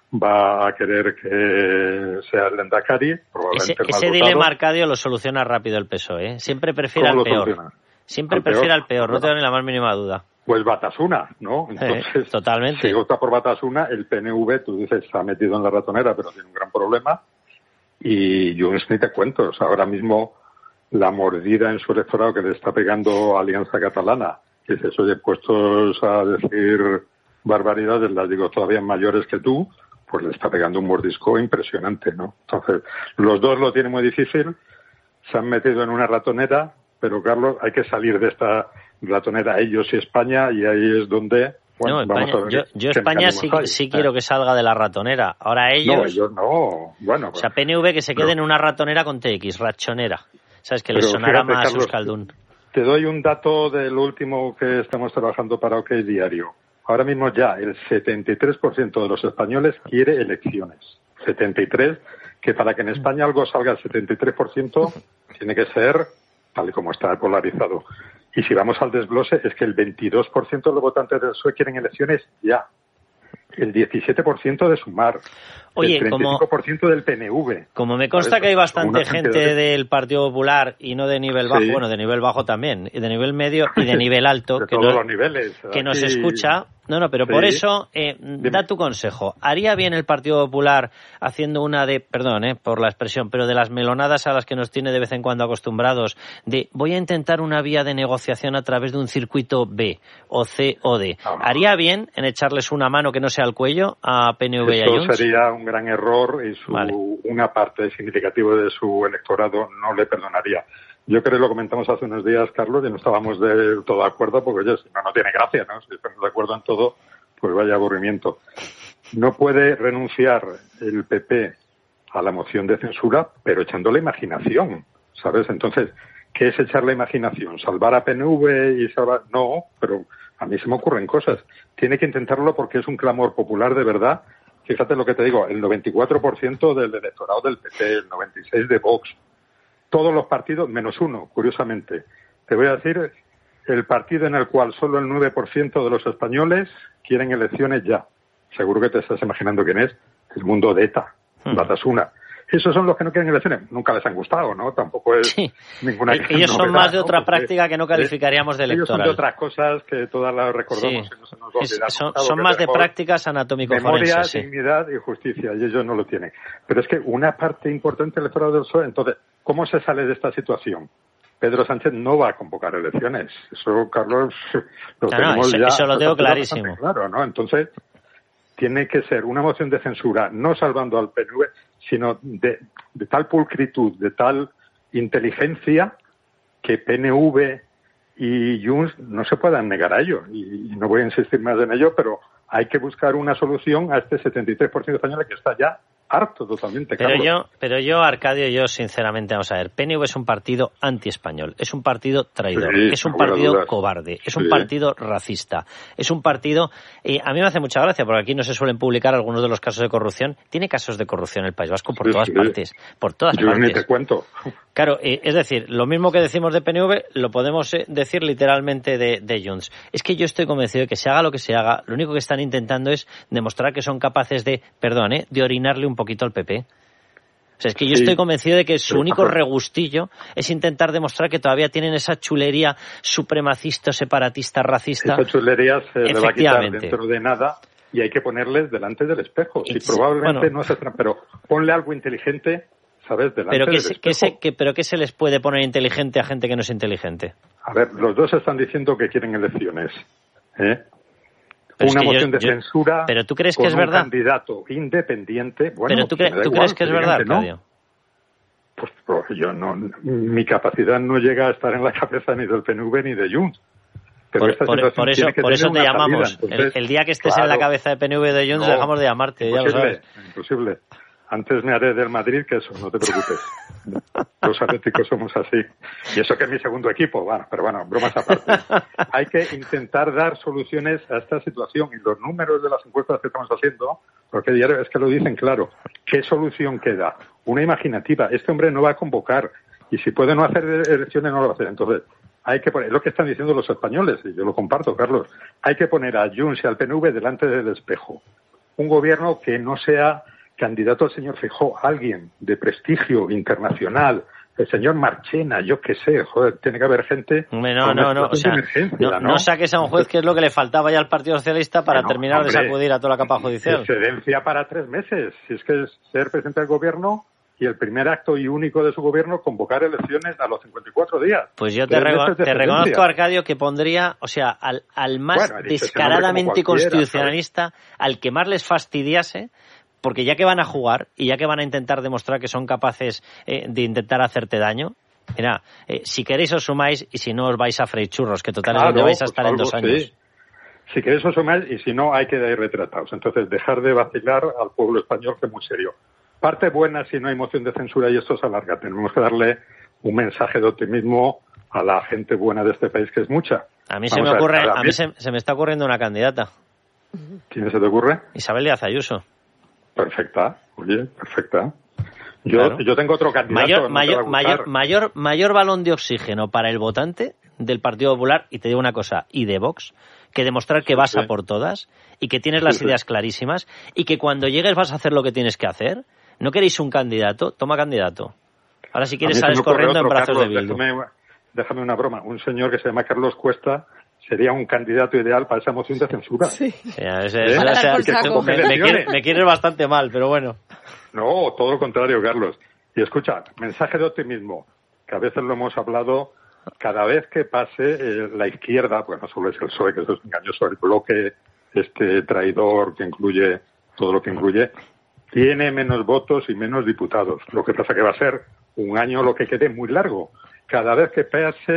va a querer que sea el Lehendakari? Probablemente ese dilema, Arcadio, lo soluciona rápido el PSOE, ¿eh? Siempre prefiere al peor. Soluciona? Siempre prefiere al peor, no tengo ni la más mínima duda. Pues Batasuna, ¿no? Entonces, totalmente. Si vota por Batasuna, el PNV, tú dices, se ha metido en la ratonera, pero tiene un gran problema. Y Junts ni te cuento. O sea, ahora mismo la mordida en su electorado que le está pegando Alianza Catalana, que dices, oye, puestos a decir barbaridades, las digo todavía mayores que tú, pues le está pegando un mordisco impresionante, ¿no? Entonces, los dos lo tienen muy difícil, se han metido en una ratonera, pero Carlos, hay que salir de esta ratonera, ellos y España, y ahí es donde... Bueno, no, España, vamos a ver yo España sí quiero que salga de la ratonera. Ahora ellos... No, ellos no. Bueno, o sea, PNV que se quede en una ratonera con TX, rachonera. ¿Sabes? Que les sonará fíjate, más Carlos, Euskaldun. Te doy un dato del último que estamos trabajando para OK Diario. Ahora mismo ya el 73% de los españoles quiere elecciones. 73%, que para que en España algo salga al 73% tiene que ser tal y como está polarizado. Y si vamos al desglose, es que el 22% de los votantes del PSOE quieren elecciones ya. El 17% de Sumar. Oye, el 35% del PNV. Como me consta que hay bastante gente del Partido Popular y no de nivel bajo, bueno, de nivel bajo también, y de nivel medio y de nivel alto, de todos los niveles, que nos escucha. No, pero por eso, da tu consejo. ¿Haría bien el Partido Popular haciendo una de, perdón por la expresión, pero de las melonadas a las que nos tiene de vez en cuando acostumbrados, de voy a intentar una vía de negociación a través de un circuito B, o C o D? ¿Haría bien en echarles una mano que no sea al cuello a PNV y a Junts? Eso sería un gran error y una parte significativa de su electorado no le perdonaría. Yo creo que lo comentamos hace unos días, Carlos, y no estábamos de todo de acuerdo, porque oye, si no tiene gracia, ¿no? Si estamos de acuerdo en todo, pues vaya aburrimiento. No puede renunciar el PP a la moción de censura, pero echando la imaginación, ¿sabes? Entonces, ¿qué es echar la imaginación? ¿Salvar a PNV y salvar...? No, pero a mí se me ocurren cosas. Tiene que intentarlo porque es un clamor popular de verdad. Fíjate lo que te digo, el 94% del electorado del PP, el 96% de Vox, todos los partidos, menos uno, curiosamente. Te voy a decir el partido en el cual solo el 9% de los españoles quieren elecciones ya. Seguro que te estás imaginando quién es. El mundo de ETA, Batasuna. Esos son los que no quieren elecciones. Nunca les han gustado, ¿no? Tampoco es ninguna ellos son novedad, más de otra práctica que no calificaríamos de electoral. Ellos son de otras cosas que todas las recordamos y no se nos olvidan. Son más de prácticas anatómico-forenses. Memoria, dignidad y justicia, y ellos no lo tienen. Pero es que una parte importante del electorado del PSOE, entonces, ¿cómo se sale de esta situación? Pedro Sánchez no va a convocar elecciones. Eso, Carlos, lo tenemos ya. Eso lo tengo clarísimo. Claro, ¿no? Entonces, tiene que ser una moción de censura, no salvando al PNV, sino de tal pulcritud, de tal inteligencia, que PNV y Junts no se puedan negar a ello. Y no voy a insistir más en ello, pero hay que buscar una solución a este 73% de españoles que está ya harto totalmente, Carlos. Pero yo sinceramente, vamos a ver, PNV es un partido anti-español, es un partido traidor, es un partido cobarde, es un partido racista, es un partido... a mí me hace mucha gracia, porque aquí no se suelen publicar algunos de los casos de corrupción. Tiene casos de corrupción el País Vasco por todas partes, por todas partes. Yo ni te cuento. Claro, es decir, lo mismo que decimos de PNV, lo podemos decir literalmente de Junts. Es que yo estoy convencido de que se haga lo que se haga, lo único que están intentando es demostrar que son capaces de, de orinarle un poquito al PP. O sea, es que yo estoy convencido de que su único regustillo es intentar demostrar que todavía tienen esa chulería supremacista, separatista, racista. Esa chulería se le va a quitar dentro de nada y hay que ponerles delante del espejo. Y probablemente no se... Pero ponle algo inteligente, ¿sabes? Delante del espejo. ¿Pero qué se les puede poner inteligente a gente que no es inteligente? A ver, los dos están diciendo que quieren elecciones, una moción de censura. ¿Pero tú crees que es verdad? Un candidato independiente. Bueno, ¿Pero tú crees que es verdad, Arcadio? Pues yo no. Mi capacidad no llega a estar en la cabeza ni del PNV ni de Junts. Pero por eso te llamamos. Entonces, el día que estés en la cabeza de PNV y de Junts dejamos de llamarte. Imposible, ya lo sabes. Imposible. Antes me haré del Madrid que eso, no te preocupes. Los atléticos somos así. Y eso que es mi segundo equipo, bueno, pero bueno, bromas aparte. Hay que intentar dar soluciones a esta situación y los números de las encuestas que estamos haciendo, porque diario es que lo dicen claro. ¿Qué solución queda? Una imaginativa. Este hombre no va a convocar y si puede no hacer elecciones no lo va a hacer. Entonces, hay que poner, es lo que están diciendo los españoles, y yo lo comparto, Carlos, hay que poner a Junts y al PNV delante del espejo. Un gobierno que no sea candidato al señor Feijóo, alguien de prestigio internacional, el señor Marchena, yo qué sé, joder, tiene que haber gente... No saques a un juez que es lo que le faltaba ya al Partido Socialista para terminar de sacudir a toda la capa judicial. Excedencia para 3 meses, si es que es ser presidente del gobierno y el primer acto y único de su gobierno convocar elecciones a los 54 días. Pues yo te reconozco, Arcadio, que pondría, o sea, al más descaradamente constitucionalista, al que más les fastidiase, porque ya que van a jugar y ya que van a intentar demostrar que son capaces de intentar hacerte daño, mira, si queréis os sumáis y si no os vais a freír churros, que total es donde vais a estar en 2 años. Sí. Si queréis os sumáis y si no hay que ir retratados. Entonces dejar de vacilar al pueblo español, que es muy serio. Parte buena, si no hay moción de censura y esto se alarga, tenemos que darle un mensaje de optimismo a la gente buena de este país, que es mucha. A mí se me está ocurriendo una candidata. ¿Quién se te ocurre? Isabel Díaz Ayuso. Perfecta, oye, perfecta. Yo tengo otro candidato. Mayor balón de oxígeno para el votante del Partido Popular, y te digo una cosa, y de Vox, que demostrar que vas a por todas y que tienes las ideas clarísimas y que cuando llegues vas a hacer lo que tienes que hacer. ¿No queréis un candidato? Toma candidato. Ahora si quieres sales corriendo en brazos de Bildu. Déjame una broma. Un señor que se llama Carlos Cuesta sería un candidato ideal para esa moción de censura. Sí. Me quieres bastante mal, pero bueno. No, todo lo contrario, Carlos. Y escucha, mensaje de optimismo, que a veces lo hemos hablado, cada vez que pase la izquierda, pues no solo es el PSOE, que eso es engañoso, el bloque traidor que incluye todo lo que incluye, tiene menos votos y menos diputados. Lo que pasa que va a ser un año lo que quede muy largo. Cada mes que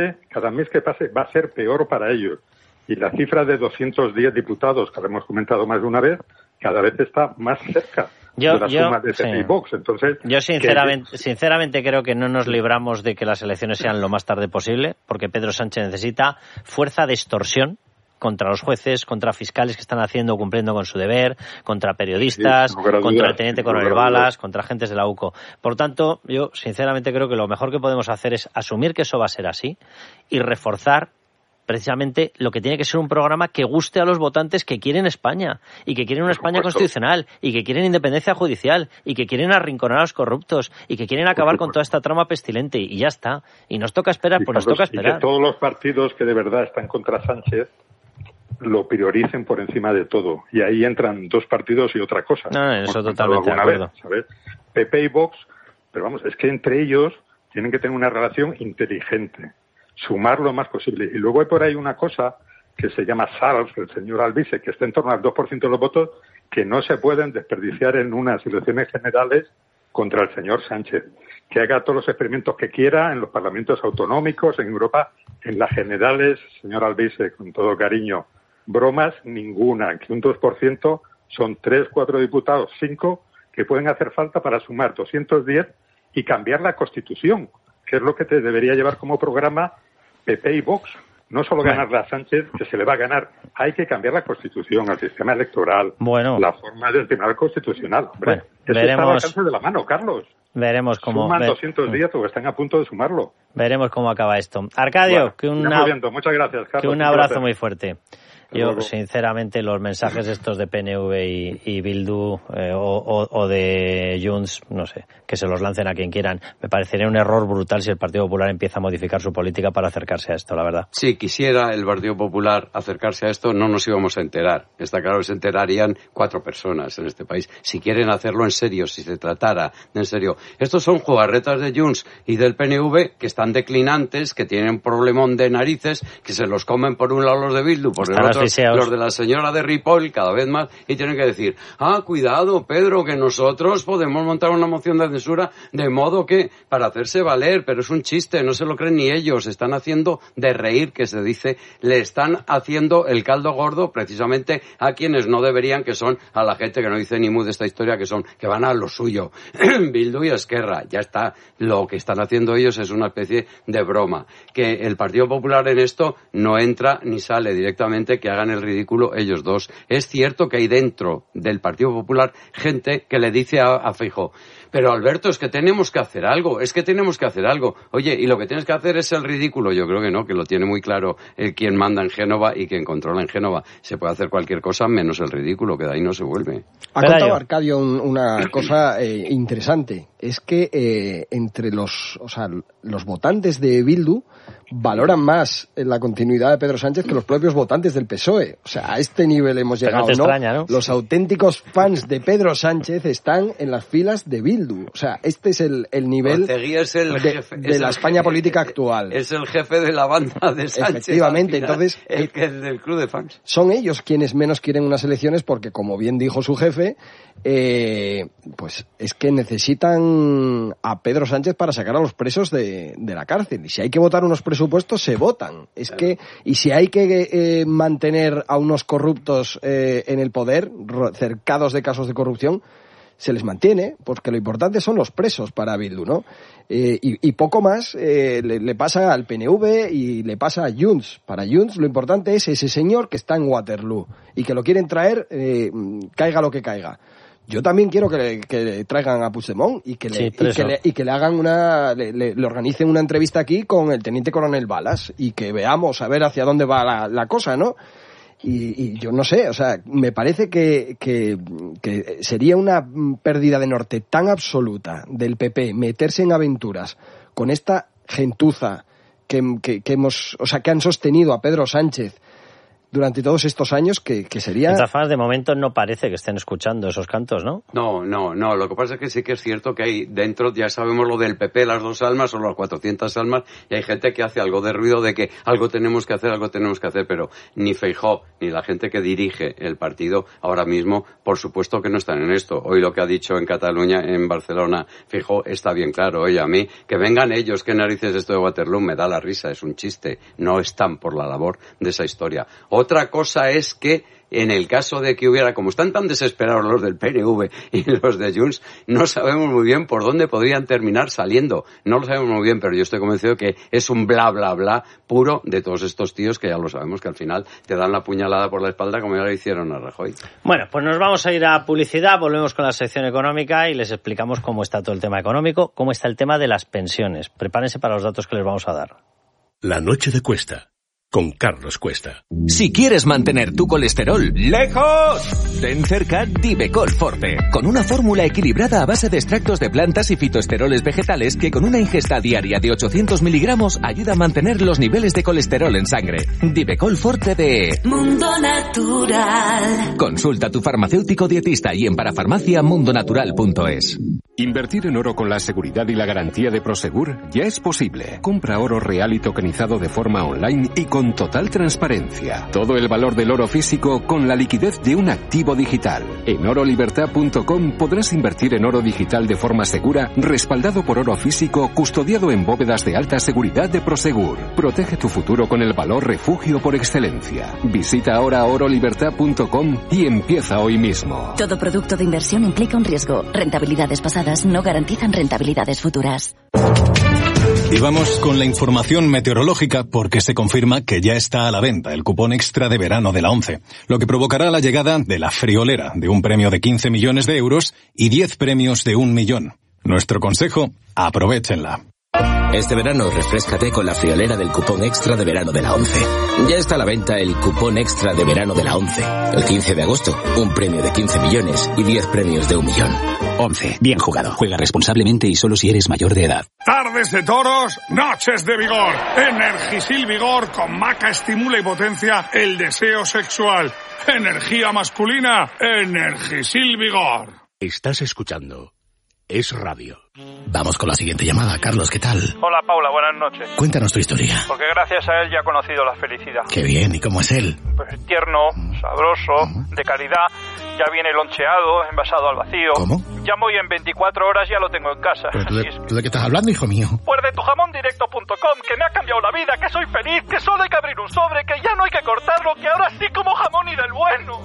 pase, va a ser peor para ellos. Y la cifra de 210 diputados, que lo hemos comentado más de una vez, cada vez está más cerca de la suma de PP y Vox. Entonces, yo sinceramente creo que no nos libramos de que las elecciones sean lo más tarde posible, porque Pedro Sánchez necesita fuerza de extorsión contra los jueces, contra fiscales que están cumpliendo con su deber, contra periodistas, contra el teniente coronel Balas, contra agentes de la UCO. Por tanto, yo sinceramente creo que lo mejor que podemos hacer es asumir que eso va a ser así y reforzar precisamente lo que tiene que ser un programa que guste a los votantes que quieren España y que quieren una España constitucional y que quieren independencia judicial y que quieren arrinconar a los corruptos y que quieren acabar con toda esta trama pestilente y ya está. Y nos toca esperar, pues nos toca esperar. Y que todos los partidos que de verdad están contra Sánchez lo prioricen por encima de todo. Y ahí entran dos partidos y otra cosa. No, eso totalmente de acuerdo. ¿Sabes? PP y Vox, pero vamos, es que entre ellos tienen que tener una relación inteligente, sumar lo más posible. Y luego hay por ahí una cosa que se llama SALS, el señor Alvise, que está en torno al 2% de los votos, que no se pueden desperdiciar en unas elecciones generales contra el señor Sánchez. Que haga todos los experimentos que quiera en los parlamentos autonómicos, en Europa, en las generales, señor Alvise, con todo cariño, bromas ninguna, que un 2% son 3, 4 diputados, 5, que pueden hacer falta para sumar 210 y cambiar la Constitución, que es lo que te debería llevar como programa PP y Vox. No solo ganarle a Sánchez, que se le va a ganar, hay que cambiar la Constitución, el sistema electoral, la forma del Tribunal Constitucional. Hombre, eso está al alcance de la mano, Carlos. Veremos cómo... Suman 210 o están a punto de sumarlo. Veremos cómo acaba esto. Arcadio, muchas gracias, Carlos. Que un abrazo muy fuerte. Yo, sinceramente, los mensajes estos de PNV y Bildu o de Junts, no sé, que se los lancen a quien quieran, me parecería un error brutal si el Partido Popular empieza a modificar su política para acercarse a esto, la verdad. Si quisiera el Partido Popular acercarse a esto, no nos íbamos a enterar. Está claro que se enterarían 4 personas en este país. Si quieren hacerlo en serio, si se tratara de en serio. Estos son jugarretas de Junts y del PNV que están declinantes, que tienen un problemón de narices, que se los comen por un lado los de Bildu, por el otro los de la señora de Ripoll, cada vez más, y tienen que decir, cuidado, Pedro, que nosotros podemos montar una moción de censura de modo que, para hacerse valer, pero es un chiste, no se lo creen ni ellos, están haciendo de reír, que se dice, le están haciendo el caldo gordo precisamente a quienes no deberían, que son a la gente que no dice ni mu de esta historia, que van a lo suyo, Bildu y Esquerra, ya está, lo que están haciendo ellos es una especie de broma, que el Partido Popular en esto no entra ni sale directamente, que hagan el ridículo ellos dos. Es cierto que hay dentro del Partido Popular gente que le dice a Feijóo, pero Alberto, es que tenemos que hacer algo, Oye, y lo que tienes que hacer es el ridículo. Yo creo que no, que lo tiene muy claro quien manda en Génova y quien controla en Génova. Se puede hacer cualquier cosa menos el ridículo, que de ahí no se vuelve. Ha contado Arcadio una cosa interesante. Es que entre los votantes de Bildu valoran más la continuidad de Pedro Sánchez que los propios votantes del PSOE. O sea, a este nivel hemos llegado, extraña, ¿no? Los auténticos fans de Pedro Sánchez están en las filas de Bildu. Bildu. O sea, este es el nivel es el jefe, de la España política actual. Es el jefe de la banda de Sánchez. Efectivamente, entonces... El del club de fans. Son ellos quienes menos quieren unas elecciones porque, como bien dijo su jefe, pues es que necesitan a Pedro Sánchez para sacar a los presos de la cárcel. Y si hay que votar unos presupuestos, se votan. Y si hay que mantener a unos corruptos en el poder, cercados de casos de corrupción, se les mantiene, porque lo importante son los presos para Bildu, ¿no? Y poco más le pasa al PNV y le pasa a Junts. Para Junts lo importante es ese señor que está en Waterloo y que lo quieren traer, caiga lo que caiga. Yo también quiero que traigan a Puigdemont y que le hagan le organicen una entrevista aquí con el teniente coronel Balas y que veamos a ver hacia dónde va la cosa, ¿no? Y yo no sé, o sea, me parece que sería una pérdida de norte tan absoluta del PP meterse en aventuras con esta gentuza que han sostenido a Pedro Sánchez durante todos estos años, que sería... De todas formas, de momento no parece que estén escuchando esos cantos, ¿no? No. Lo que pasa es que sí que es cierto que hay dentro, ya sabemos lo del PP, las 2 almas o las 400 almas, y hay gente que hace algo de ruido de que algo tenemos que hacer, pero ni Feijóo ni la gente que dirige el partido ahora mismo, por supuesto que no están en esto. Hoy lo que ha dicho en Cataluña, en Barcelona, Feijóo, está bien claro. Oye, a mí, que vengan ellos, qué narices esto de Waterloo, me da la risa, es un chiste. No están por la labor de esa historia. Otra cosa es que en el caso de que hubiera, como están tan desesperados los del PNV y los de Junts, no sabemos muy bien por dónde podrían terminar saliendo. No lo sabemos muy bien, pero yo estoy convencido que es un bla, bla, bla puro de todos estos tíos que ya lo sabemos, que al final te dan la puñalada por la espalda como ya le hicieron a Rajoy. Bueno, pues nos vamos a ir a publicidad, volvemos con la sección económica y les explicamos cómo está todo el tema económico, cómo está el tema de las pensiones. Prepárense para los datos que les vamos a dar. La noche de Cuesta, con Carlos Cuesta. Si quieres mantener tu colesterol lejos, ten cerca Divecol Forte, con una fórmula equilibrada a base de extractos de plantas y fitoesteroles vegetales que con una ingesta diaria de 800 miligramos ayuda a mantener los niveles de colesterol en sangre. Divecol Forte de Mundo Natural. Consulta a tu farmacéutico dietista y en parafarmaciamundonatural.es. Invertir en oro con la seguridad y la garantía de Prosegur ya es posible. Compra oro real y tokenizado de forma online y con total transparencia. Todo el valor del oro físico con la liquidez de un activo digital. En orolibertad.com podrás invertir en oro digital de forma segura, respaldado por oro físico, custodiado en bóvedas de alta seguridad de Prosegur. Protege tu futuro con el valor refugio por excelencia. Visita ahora orolibertad.com y empieza hoy mismo. Todo producto de inversión implica un riesgo. Rentabilidades pasadas no garantizan rentabilidades futuras. Y vamos con la información meteorológica porque se confirma que ya está a la venta el cupón extra de verano de la ONCE, lo que provocará la llegada de la friolera de un premio de 15 millones de euros y 10 premios de 1 millón. Nuestro consejo, aprovéchenla. Este verano refréscate con la friolera del cupón extra de verano de la ONCE. Ya está a la venta el cupón extra de verano de la ONCE. El 15 de agosto, un premio de 15 millones y 10 premios de 1 millón. ONCE, bien jugado. Juega responsablemente y solo si eres mayor de edad. Tardes de toros, noches de vigor. Energisil Vigor con maca estimula y potencia el deseo sexual. Energía masculina, Energisil Vigor. Estás escuchando Es Radio. Vamos con la siguiente llamada. Carlos, ¿qué tal? Hola, Paula, buenas noches. Cuéntanos tu historia. Porque gracias a él ya he conocido la felicidad. Qué bien, ¿y cómo es él? Pues tierno, sabroso, de calidad, ya viene loncheado, envasado al vacío. ¿Cómo? Llamo y en 24 horas ya lo tengo en casa. ¿Pero tú de qué estás hablando, hijo mío? Pues de tujamondirecto.com, que me ha cambiado la vida, que soy feliz, que solo hay que abrir un sobre, que ya no hay que cortarlo, que ahora sí como jamón y del bueno.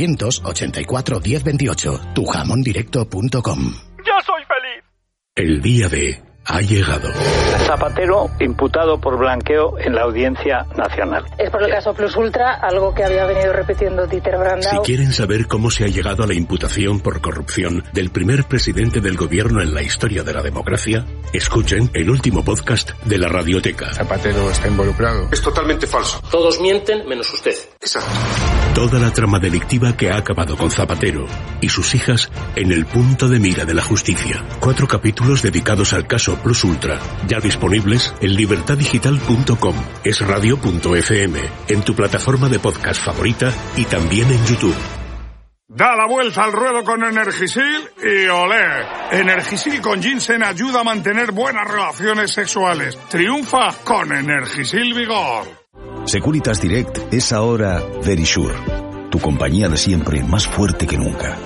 984 1028, tujamondirecto.com. ¡Ya soy feliz! El día de ha llegado. Zapatero imputado por blanqueo en la Audiencia Nacional. Es por el caso Plus Ultra, algo que había venido repitiendo Dieter Brandau. Si quieren saber cómo se ha llegado a la imputación por corrupción del primer presidente del gobierno en la historia de la democracia, escuchen el último podcast de la Radioteca. Zapatero está involucrado. Es totalmente falso. Todos mienten menos usted. Exacto. Toda la trama delictiva que ha acabado con Zapatero y sus hijas en el punto de mira de la justicia. 4 capítulos dedicados al caso Plus Ultra, ya disponibles en libertaddigital.com, esradio.fm, en tu plataforma de podcast favorita y también en YouTube. Da la vuelta al ruedo con Energisil y olé. Energisil con ginseng ayuda a mantener buenas relaciones sexuales. Triunfa con Energisil Vigor. Securitas Direct es ahora Verisure, tu compañía de siempre más fuerte que nunca.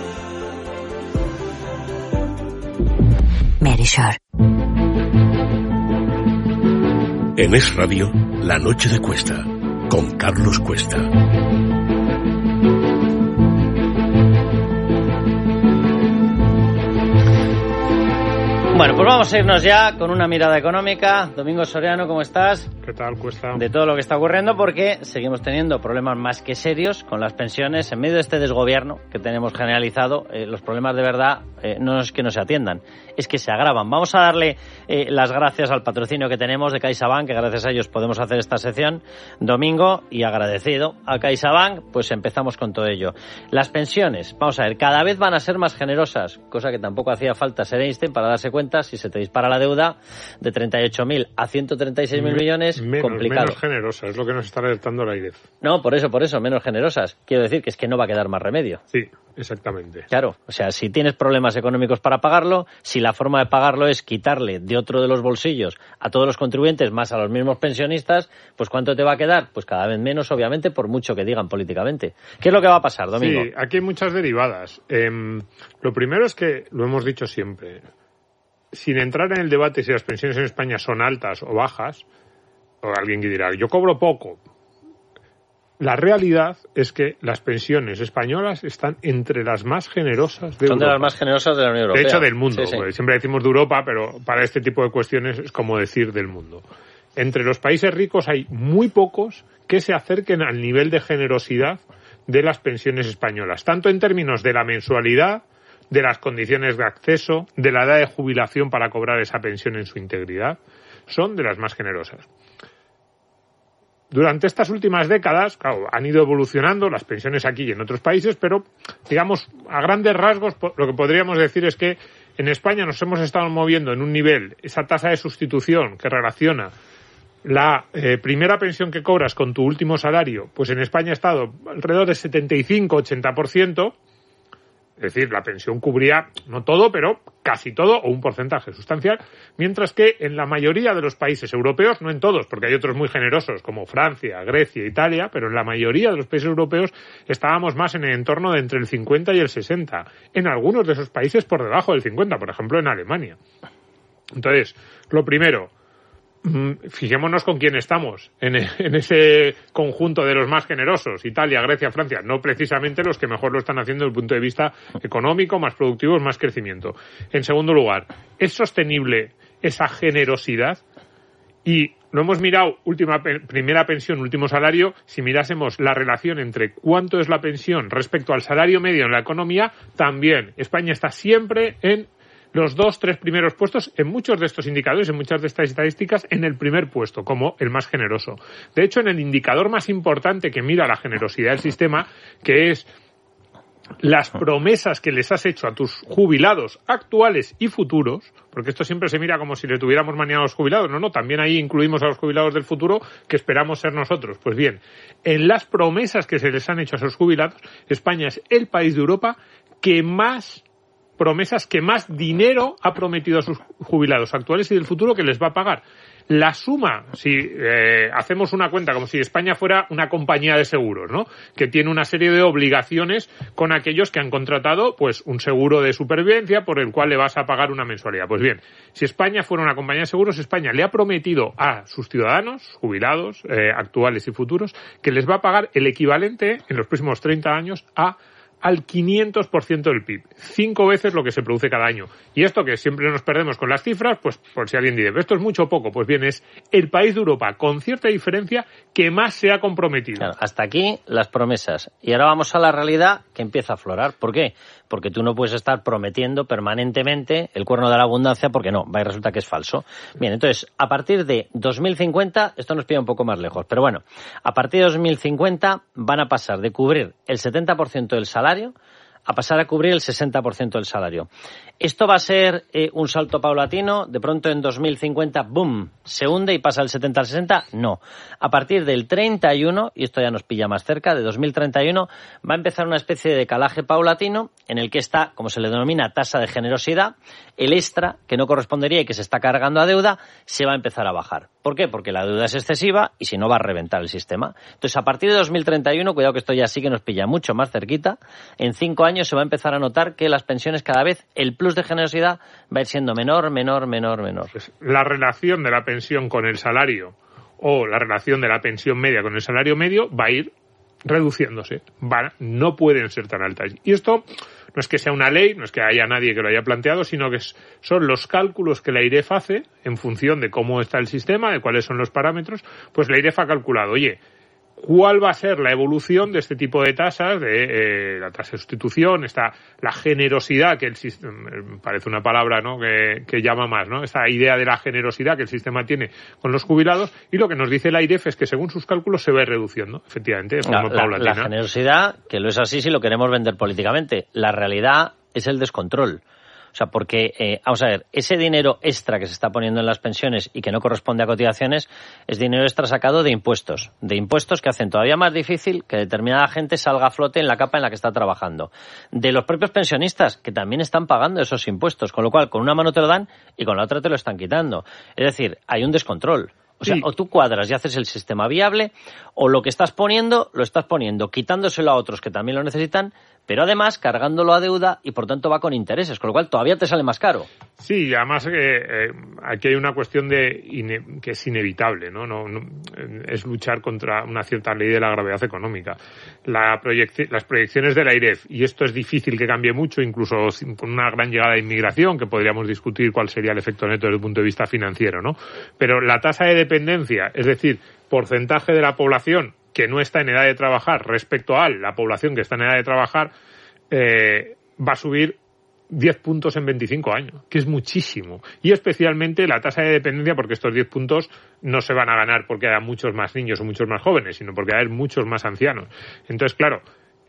Verisure. En Es Radio, La Noche de Cuesta, con Carlos Cuesta. Bueno, pues vamos a irnos ya con una mirada económica. Domingo Soriano, ¿cómo estás? ¿Qué tal, Cuesta? De todo lo que está ocurriendo, porque seguimos teniendo problemas más que serios con las pensiones. En medio de este desgobierno que tenemos generalizado, los problemas de verdad no es que no se atiendan, es que se agravan. Vamos a darle las gracias al patrocinio que tenemos de CaixaBank, que gracias a ellos podemos hacer esta sección, Domingo, y agradecido a CaixaBank, pues empezamos con todo ello. Las pensiones, vamos a ver, cada vez van a ser más generosas, cosa que tampoco hacía falta ser Einstein para darse cuenta. Si se te dispara la deuda de 38.000 a 136.000 millones, complicado. Menos generosa, es lo que nos está alertando la AIREF. No, por eso, menos generosas. Quiero decir que es que no va a quedar más remedio. Sí, exactamente. Claro, o sea, si tienes problemas económicos para pagarlo, si la forma de pagarlo es quitarle de otro de los bolsillos a todos los contribuyentes más a los mismos pensionistas, pues ¿cuánto te va a quedar? Pues cada vez menos, obviamente, por mucho que digan políticamente. ¿Qué es lo que va a pasar, Domingo? Sí, aquí hay muchas derivadas. Lo primero es que, lo hemos dicho siempre, sin entrar en el debate si las pensiones en España son altas o bajas, o alguien que dirá, yo cobro poco. La realidad es que las pensiones españolas están entre las más generosas de Europa. Son de las más generosas de la Unión Europea. De hecho, del mundo. Sí, sí. Siempre decimos de Europa, pero para este tipo de cuestiones es como decir del mundo. Entre los países ricos hay muy pocos que se acerquen al nivel de generosidad de las pensiones españolas, tanto en términos de la mensualidad, de las condiciones de acceso, de la edad de jubilación para cobrar esa pensión en su integridad, son de las más generosas. Durante estas últimas décadas, claro, han ido evolucionando las pensiones aquí y en otros países, pero, digamos, a grandes rasgos, lo que podríamos decir es que en España nos hemos estado moviendo en un nivel, esa tasa de sustitución que relaciona la primera pensión que cobras con tu último salario, pues en España ha estado alrededor del 75-80%, es decir, la pensión cubría no todo, pero casi todo, o un porcentaje sustancial, mientras que en la mayoría de los países europeos, no en todos, porque hay otros muy generosos, como Francia, Grecia, Italia, pero en la mayoría de los países europeos estábamos más en el entorno de entre el 50 y el 60. En algunos de esos países por debajo del 50, por ejemplo en Alemania. Entonces, lo primero, fijémonos con quién estamos en ese conjunto de los más generosos, Italia, Grecia, Francia, no precisamente los que mejor lo están haciendo desde el punto de vista económico, más productivos, más crecimiento. En segundo lugar, ¿es sostenible esa generosidad? Y lo hemos mirado, primera pensión, último salario, si mirásemos la relación entre cuánto es la pensión respecto al salario medio en la economía, también España está siempre en los 2-3 primeros puestos en muchos de estos indicadores, en muchas de estas estadísticas, en el primer puesto, como el más generoso. De hecho, en el indicador más importante que mira la generosidad del sistema, que es las promesas que les has hecho a tus jubilados actuales y futuros, porque esto siempre se mira como si le tuviéramos manía a los jubilados, no, también ahí incluimos a los jubilados del futuro que esperamos ser nosotros. Pues bien, en las promesas que se les han hecho a esos jubilados, España es el país de Europa que más dinero ha prometido a sus jubilados actuales y del futuro que les va a pagar. La suma, si hacemos una cuenta como si España fuera una compañía de seguros, ¿no?, que tiene una serie de obligaciones con aquellos que han contratado pues un seguro de supervivencia por el cual le vas a pagar una mensualidad. Pues bien, si España fuera una compañía de seguros, España le ha prometido a sus ciudadanos, jubilados, actuales y futuros, que les va a pagar el equivalente en los próximos 30 años al 500% del PIB, 5 veces lo que se produce cada año. Y esto que siempre nos perdemos con las cifras, pues por si alguien dice, ¿esto es mucho o poco? Pues bien, es el país de Europa, con cierta diferencia, que más se ha comprometido. Claro, hasta aquí las promesas. Y ahora vamos a la realidad que empieza a aflorar. ¿Por qué? Porque tú no puedes estar prometiendo permanentemente el cuerno de la abundancia, porque no, va y resulta que es falso. Bien, entonces, a partir de 2050, esto nos pilla un poco más lejos, pero bueno, a partir de 2050 van a pasar de cubrir el 70% del salario a pasar a cubrir el 60% del salario. ¿Esto va a ser un salto paulatino? ¿De pronto en 2050, boom, se hunde y pasa del 70 al 60? No. A partir del 31, y esto ya nos pilla más cerca, de 2031, va a empezar una especie de decalaje paulatino en el que está, como se le denomina, tasa de generosidad, el extra, que no correspondería y que se está cargando a deuda, se va a empezar a bajar. ¿Por qué? Porque la deuda es excesiva y si no va a reventar el sistema. Entonces, a partir de 2031, cuidado que esto ya sí que nos pilla mucho más cerquita, en 5 años se va a empezar a notar que las pensiones cada vez, el plus de generosidad va a ir siendo menor. Pues la relación de la pensión con el salario o la relación de la pensión media con el salario medio va a ir reduciéndose. No pueden ser tan altas. Y esto no es que sea una ley, no es que haya nadie que lo haya planteado, sino que son los cálculos que la IREF hace en función de cómo está el sistema, de cuáles son los parámetros. Pues la IREF ha calculado, oye, ¿cuál va a ser la evolución de este tipo de tasas, de la tasa de sustitución, la generosidad, que el sistema, parece una palabra, ¿no?, que llama más, ¿no?, esta idea de la generosidad que el sistema tiene con los jubilados? Y lo que nos dice la IREF es que según sus cálculos se va reduciendo, efectivamente, de forma paulatina. La generosidad, que lo es así si lo queremos vender políticamente. La realidad es el descontrol. O sea, porque, vamos a ver, ese dinero extra que se está poniendo en las pensiones y que no corresponde a cotizaciones es dinero extra sacado de impuestos que hacen todavía más difícil que determinada gente salga a flote en la capa en la que está trabajando. De los propios pensionistas, que también están pagando esos impuestos, con lo cual con una mano te lo dan y con la otra te lo están quitando. Es decir, hay un descontrol. O sea, o tú cuadras y haces el sistema viable, o lo que estás poniendo, lo estás poniendo quitándoselo a otros que también lo necesitan, pero además cargándolo a deuda y por tanto va con intereses, con lo cual todavía te sale más caro. Sí, además aquí hay una cuestión que es inevitable, ¿no? Es luchar contra una cierta ley de la gravedad económica. Las proyecciones de la IREF, y esto es difícil que cambie mucho, incluso con una gran llegada de inmigración, que podríamos discutir cuál sería el efecto neto desde el punto de vista financiero, ¿no? Pero la tasa de dependencia, es decir, porcentaje de la población que no está en edad de trabajar respecto a la población que está en edad de trabajar, va a subir 10 puntos en 25 años, que es muchísimo. Y especialmente la tasa de dependencia, porque estos 10 puntos no se van a ganar porque haya muchos más niños o muchos más jóvenes, sino porque va a haber muchos más ancianos. Entonces, claro,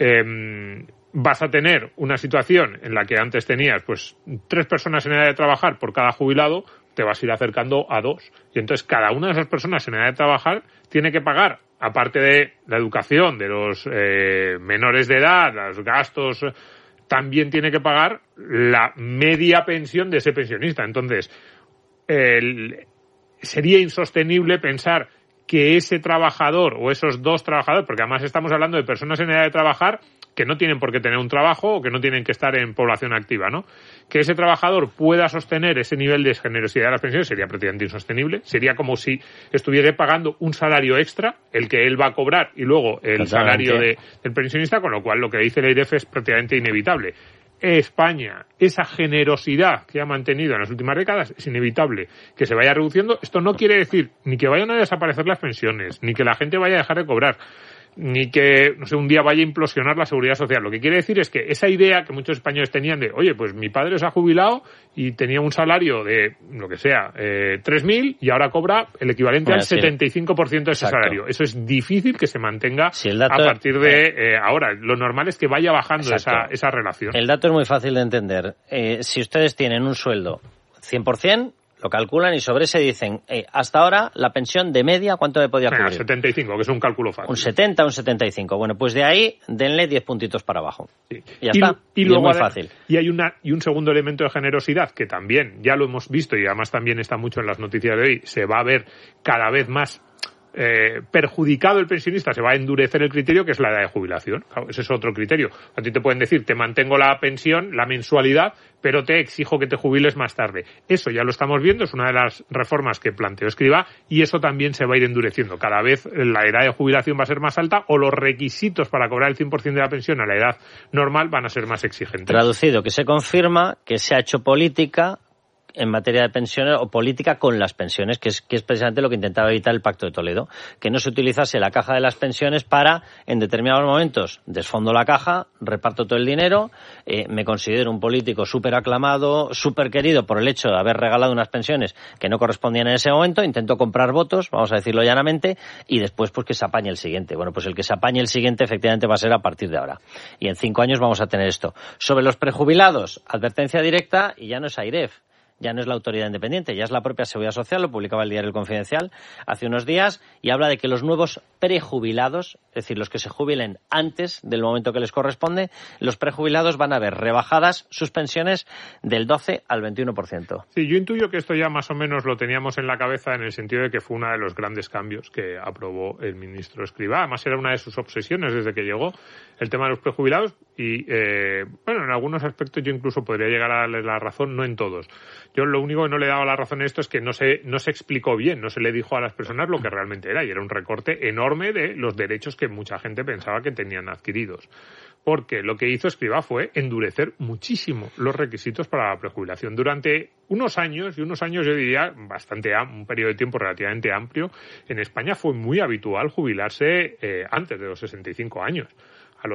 vas a tener una situación en la que antes tenías pues 3 personas en edad de trabajar por cada jubilado, te vas a ir acercando a 2. Y entonces cada una de esas personas en edad de trabajar tiene que pagar, aparte de la educación de los menores de edad, los gastos, también tiene que pagar la media pensión de ese pensionista. Entonces, sería insostenible pensar que ese trabajador o esos 2 trabajadores, porque además estamos hablando de personas en edad de trabajar que no tienen por qué tener un trabajo o que no tienen que estar en población activa, ¿no? Que ese trabajador pueda sostener ese nivel de generosidad de las pensiones sería prácticamente insostenible. Sería como si estuviera pagando un salario extra, el que él va a cobrar, y luego el salario del pensionista, con lo cual lo que dice la IREF es prácticamente inevitable. España, esa generosidad que ha mantenido en las últimas décadas, es inevitable que se vaya reduciendo. Esto no quiere decir ni que vayan a desaparecer las pensiones, ni que la gente vaya a dejar de cobrar, ni que, no sé, un día vaya a implosionar la seguridad social. Lo que quiere decir es que esa idea que muchos españoles tenían de, oye, pues mi padre se ha jubilado y tenía un salario de, lo que sea, 3.000 y ahora cobra el equivalente al 75% de ese salario. Eso es difícil que se mantenga a partir de ahora. Lo normal es que vaya bajando esa relación. El dato es muy fácil de entender. Si ustedes tienen un sueldo 100%, lo calculan y sobre ese dicen, hasta ahora la pensión de media, ¿cuánto me podía cubrir? 75, que es un cálculo fácil. Un 70, un 75. Bueno, pues de ahí denle 10 puntitos para abajo. Sí. Y ya está. Y luego es muy fácil. Y hay un segundo elemento de generosidad que también ya lo hemos visto y además también está mucho en las noticias de hoy. Se va a ver cada vez más perjudicado el pensionista, se va a endurecer el criterio, que es la edad de jubilación. Claro, ese es otro criterio. A ti te pueden decir, te mantengo la pensión, la mensualidad, pero te exijo que te jubiles más tarde. Eso ya lo estamos viendo, es una de las reformas que planteó Escrivá, y eso también se va a ir endureciendo. Cada vez la edad de jubilación va a ser más alta, o los requisitos para cobrar el 100% de la pensión a la edad normal van a ser más exigentes. Traducido, que se confirma que se ha hecho política en materia de pensiones o política con las pensiones, que es precisamente lo que intentaba evitar el Pacto de Toledo, que no se utilizase la caja de las pensiones para, en determinados momentos, desfondo la caja, reparto todo el dinero, me considero un político súper aclamado, súper querido por el hecho de haber regalado unas pensiones que no correspondían en ese momento, intento comprar votos, vamos a decirlo llanamente, y después pues que se apañe el siguiente. Bueno, pues el que se apañe el siguiente efectivamente va a ser a partir de ahora. Y en 5 años vamos a tener esto. Sobre los prejubilados, advertencia directa, y ya no es AIREF. Ya no es la autoridad independiente, ya es la propia Seguridad Social, lo publicaba el diario El Confidencial hace unos días, y habla de que los nuevos prejubilados, es decir, los que se jubilen antes del momento que les corresponde, los prejubilados van a ver rebajadas sus pensiones del 12 al 21%. Sí, yo intuyo que esto ya más o menos lo teníamos en la cabeza en el sentido de que fue uno de los grandes cambios que aprobó el ministro Escrivá. Además era una de sus obsesiones desde que llegó el tema de los prejubilados y, bueno, en algunos aspectos yo incluso podría llegar a darle la razón, no en todos. Yo lo único que no le daba la razón a esto es que no se explicó bien, no se le dijo a las personas lo que realmente era, y era un recorte enorme de los derechos que mucha gente pensaba que tenían adquiridos. Porque lo que hizo Escrivá fue endurecer muchísimo los requisitos para la prejubilación. Durante unos años yo diría bastante un periodo de tiempo relativamente amplio, en España fue muy habitual jubilarse antes de los 65 años.